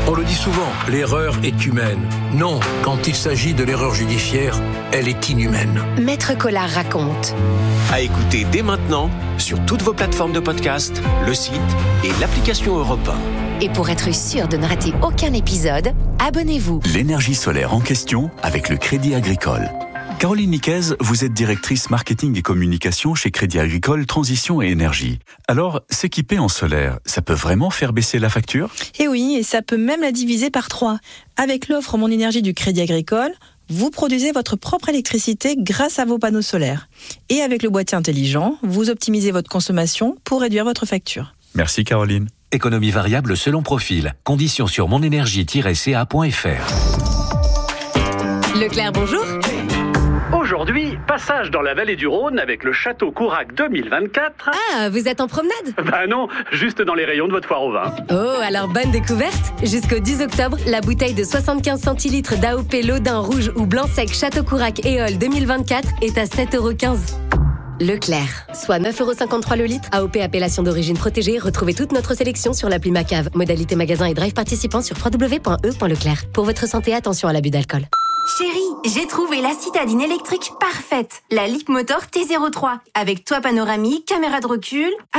On le dit souvent, l'erreur est humaine. Non, quand il s'agit de l'erreur judiciaire, elle est inhumaine. Maître Collard raconte. À écouter dès maintenant sur toutes vos plateformes de podcast, le site et l'application Europe 1. Et pour être sûr de ne rater aucun épisode, abonnez-vous. L'énergie solaire en question avec le Crédit Agricole. Caroline Niquez, vous êtes directrice marketing et communication chez Crédit Agricole Transition et Énergie. Alors, s'équiper en solaire, ça peut vraiment faire baisser la facture ? Eh oui, et ça peut même la diviser par 3. Avec l'offre Mon Énergie du Crédit Agricole, vous produisez votre propre électricité grâce à vos panneaux solaires. Et avec le boîtier intelligent, vous optimisez votre consommation pour réduire votre facture. Merci Caroline. Économie variable selon profil. Conditions sur monénergie-ca.fr. Leclerc, bonjour. Aujourd'hui, passage dans la vallée du Rhône avec le Château Courac 2024. Ah, vous êtes en promenade ? Bah non, juste dans les rayons de votre foire au vin. Oh, alors bonne découverte. Jusqu'au 10 octobre, la bouteille de 75 centilitres d'AOP Lodin rouge ou blanc sec Château Courac Éole 2024 est à 7,15 €. Leclerc, soit 9,53 € le litre. AOP appellation d'origine protégée. Retrouvez toute notre sélection sur l'appli Macave. Modalité magasin et drive participant sur www.e.leclerc. Pour votre santé, attention à l'abus d'alcool. Chérie, j'ai trouvé la citadine électrique parfaite. La Leapmotor T03. Avec toit panoramique, caméra de recul...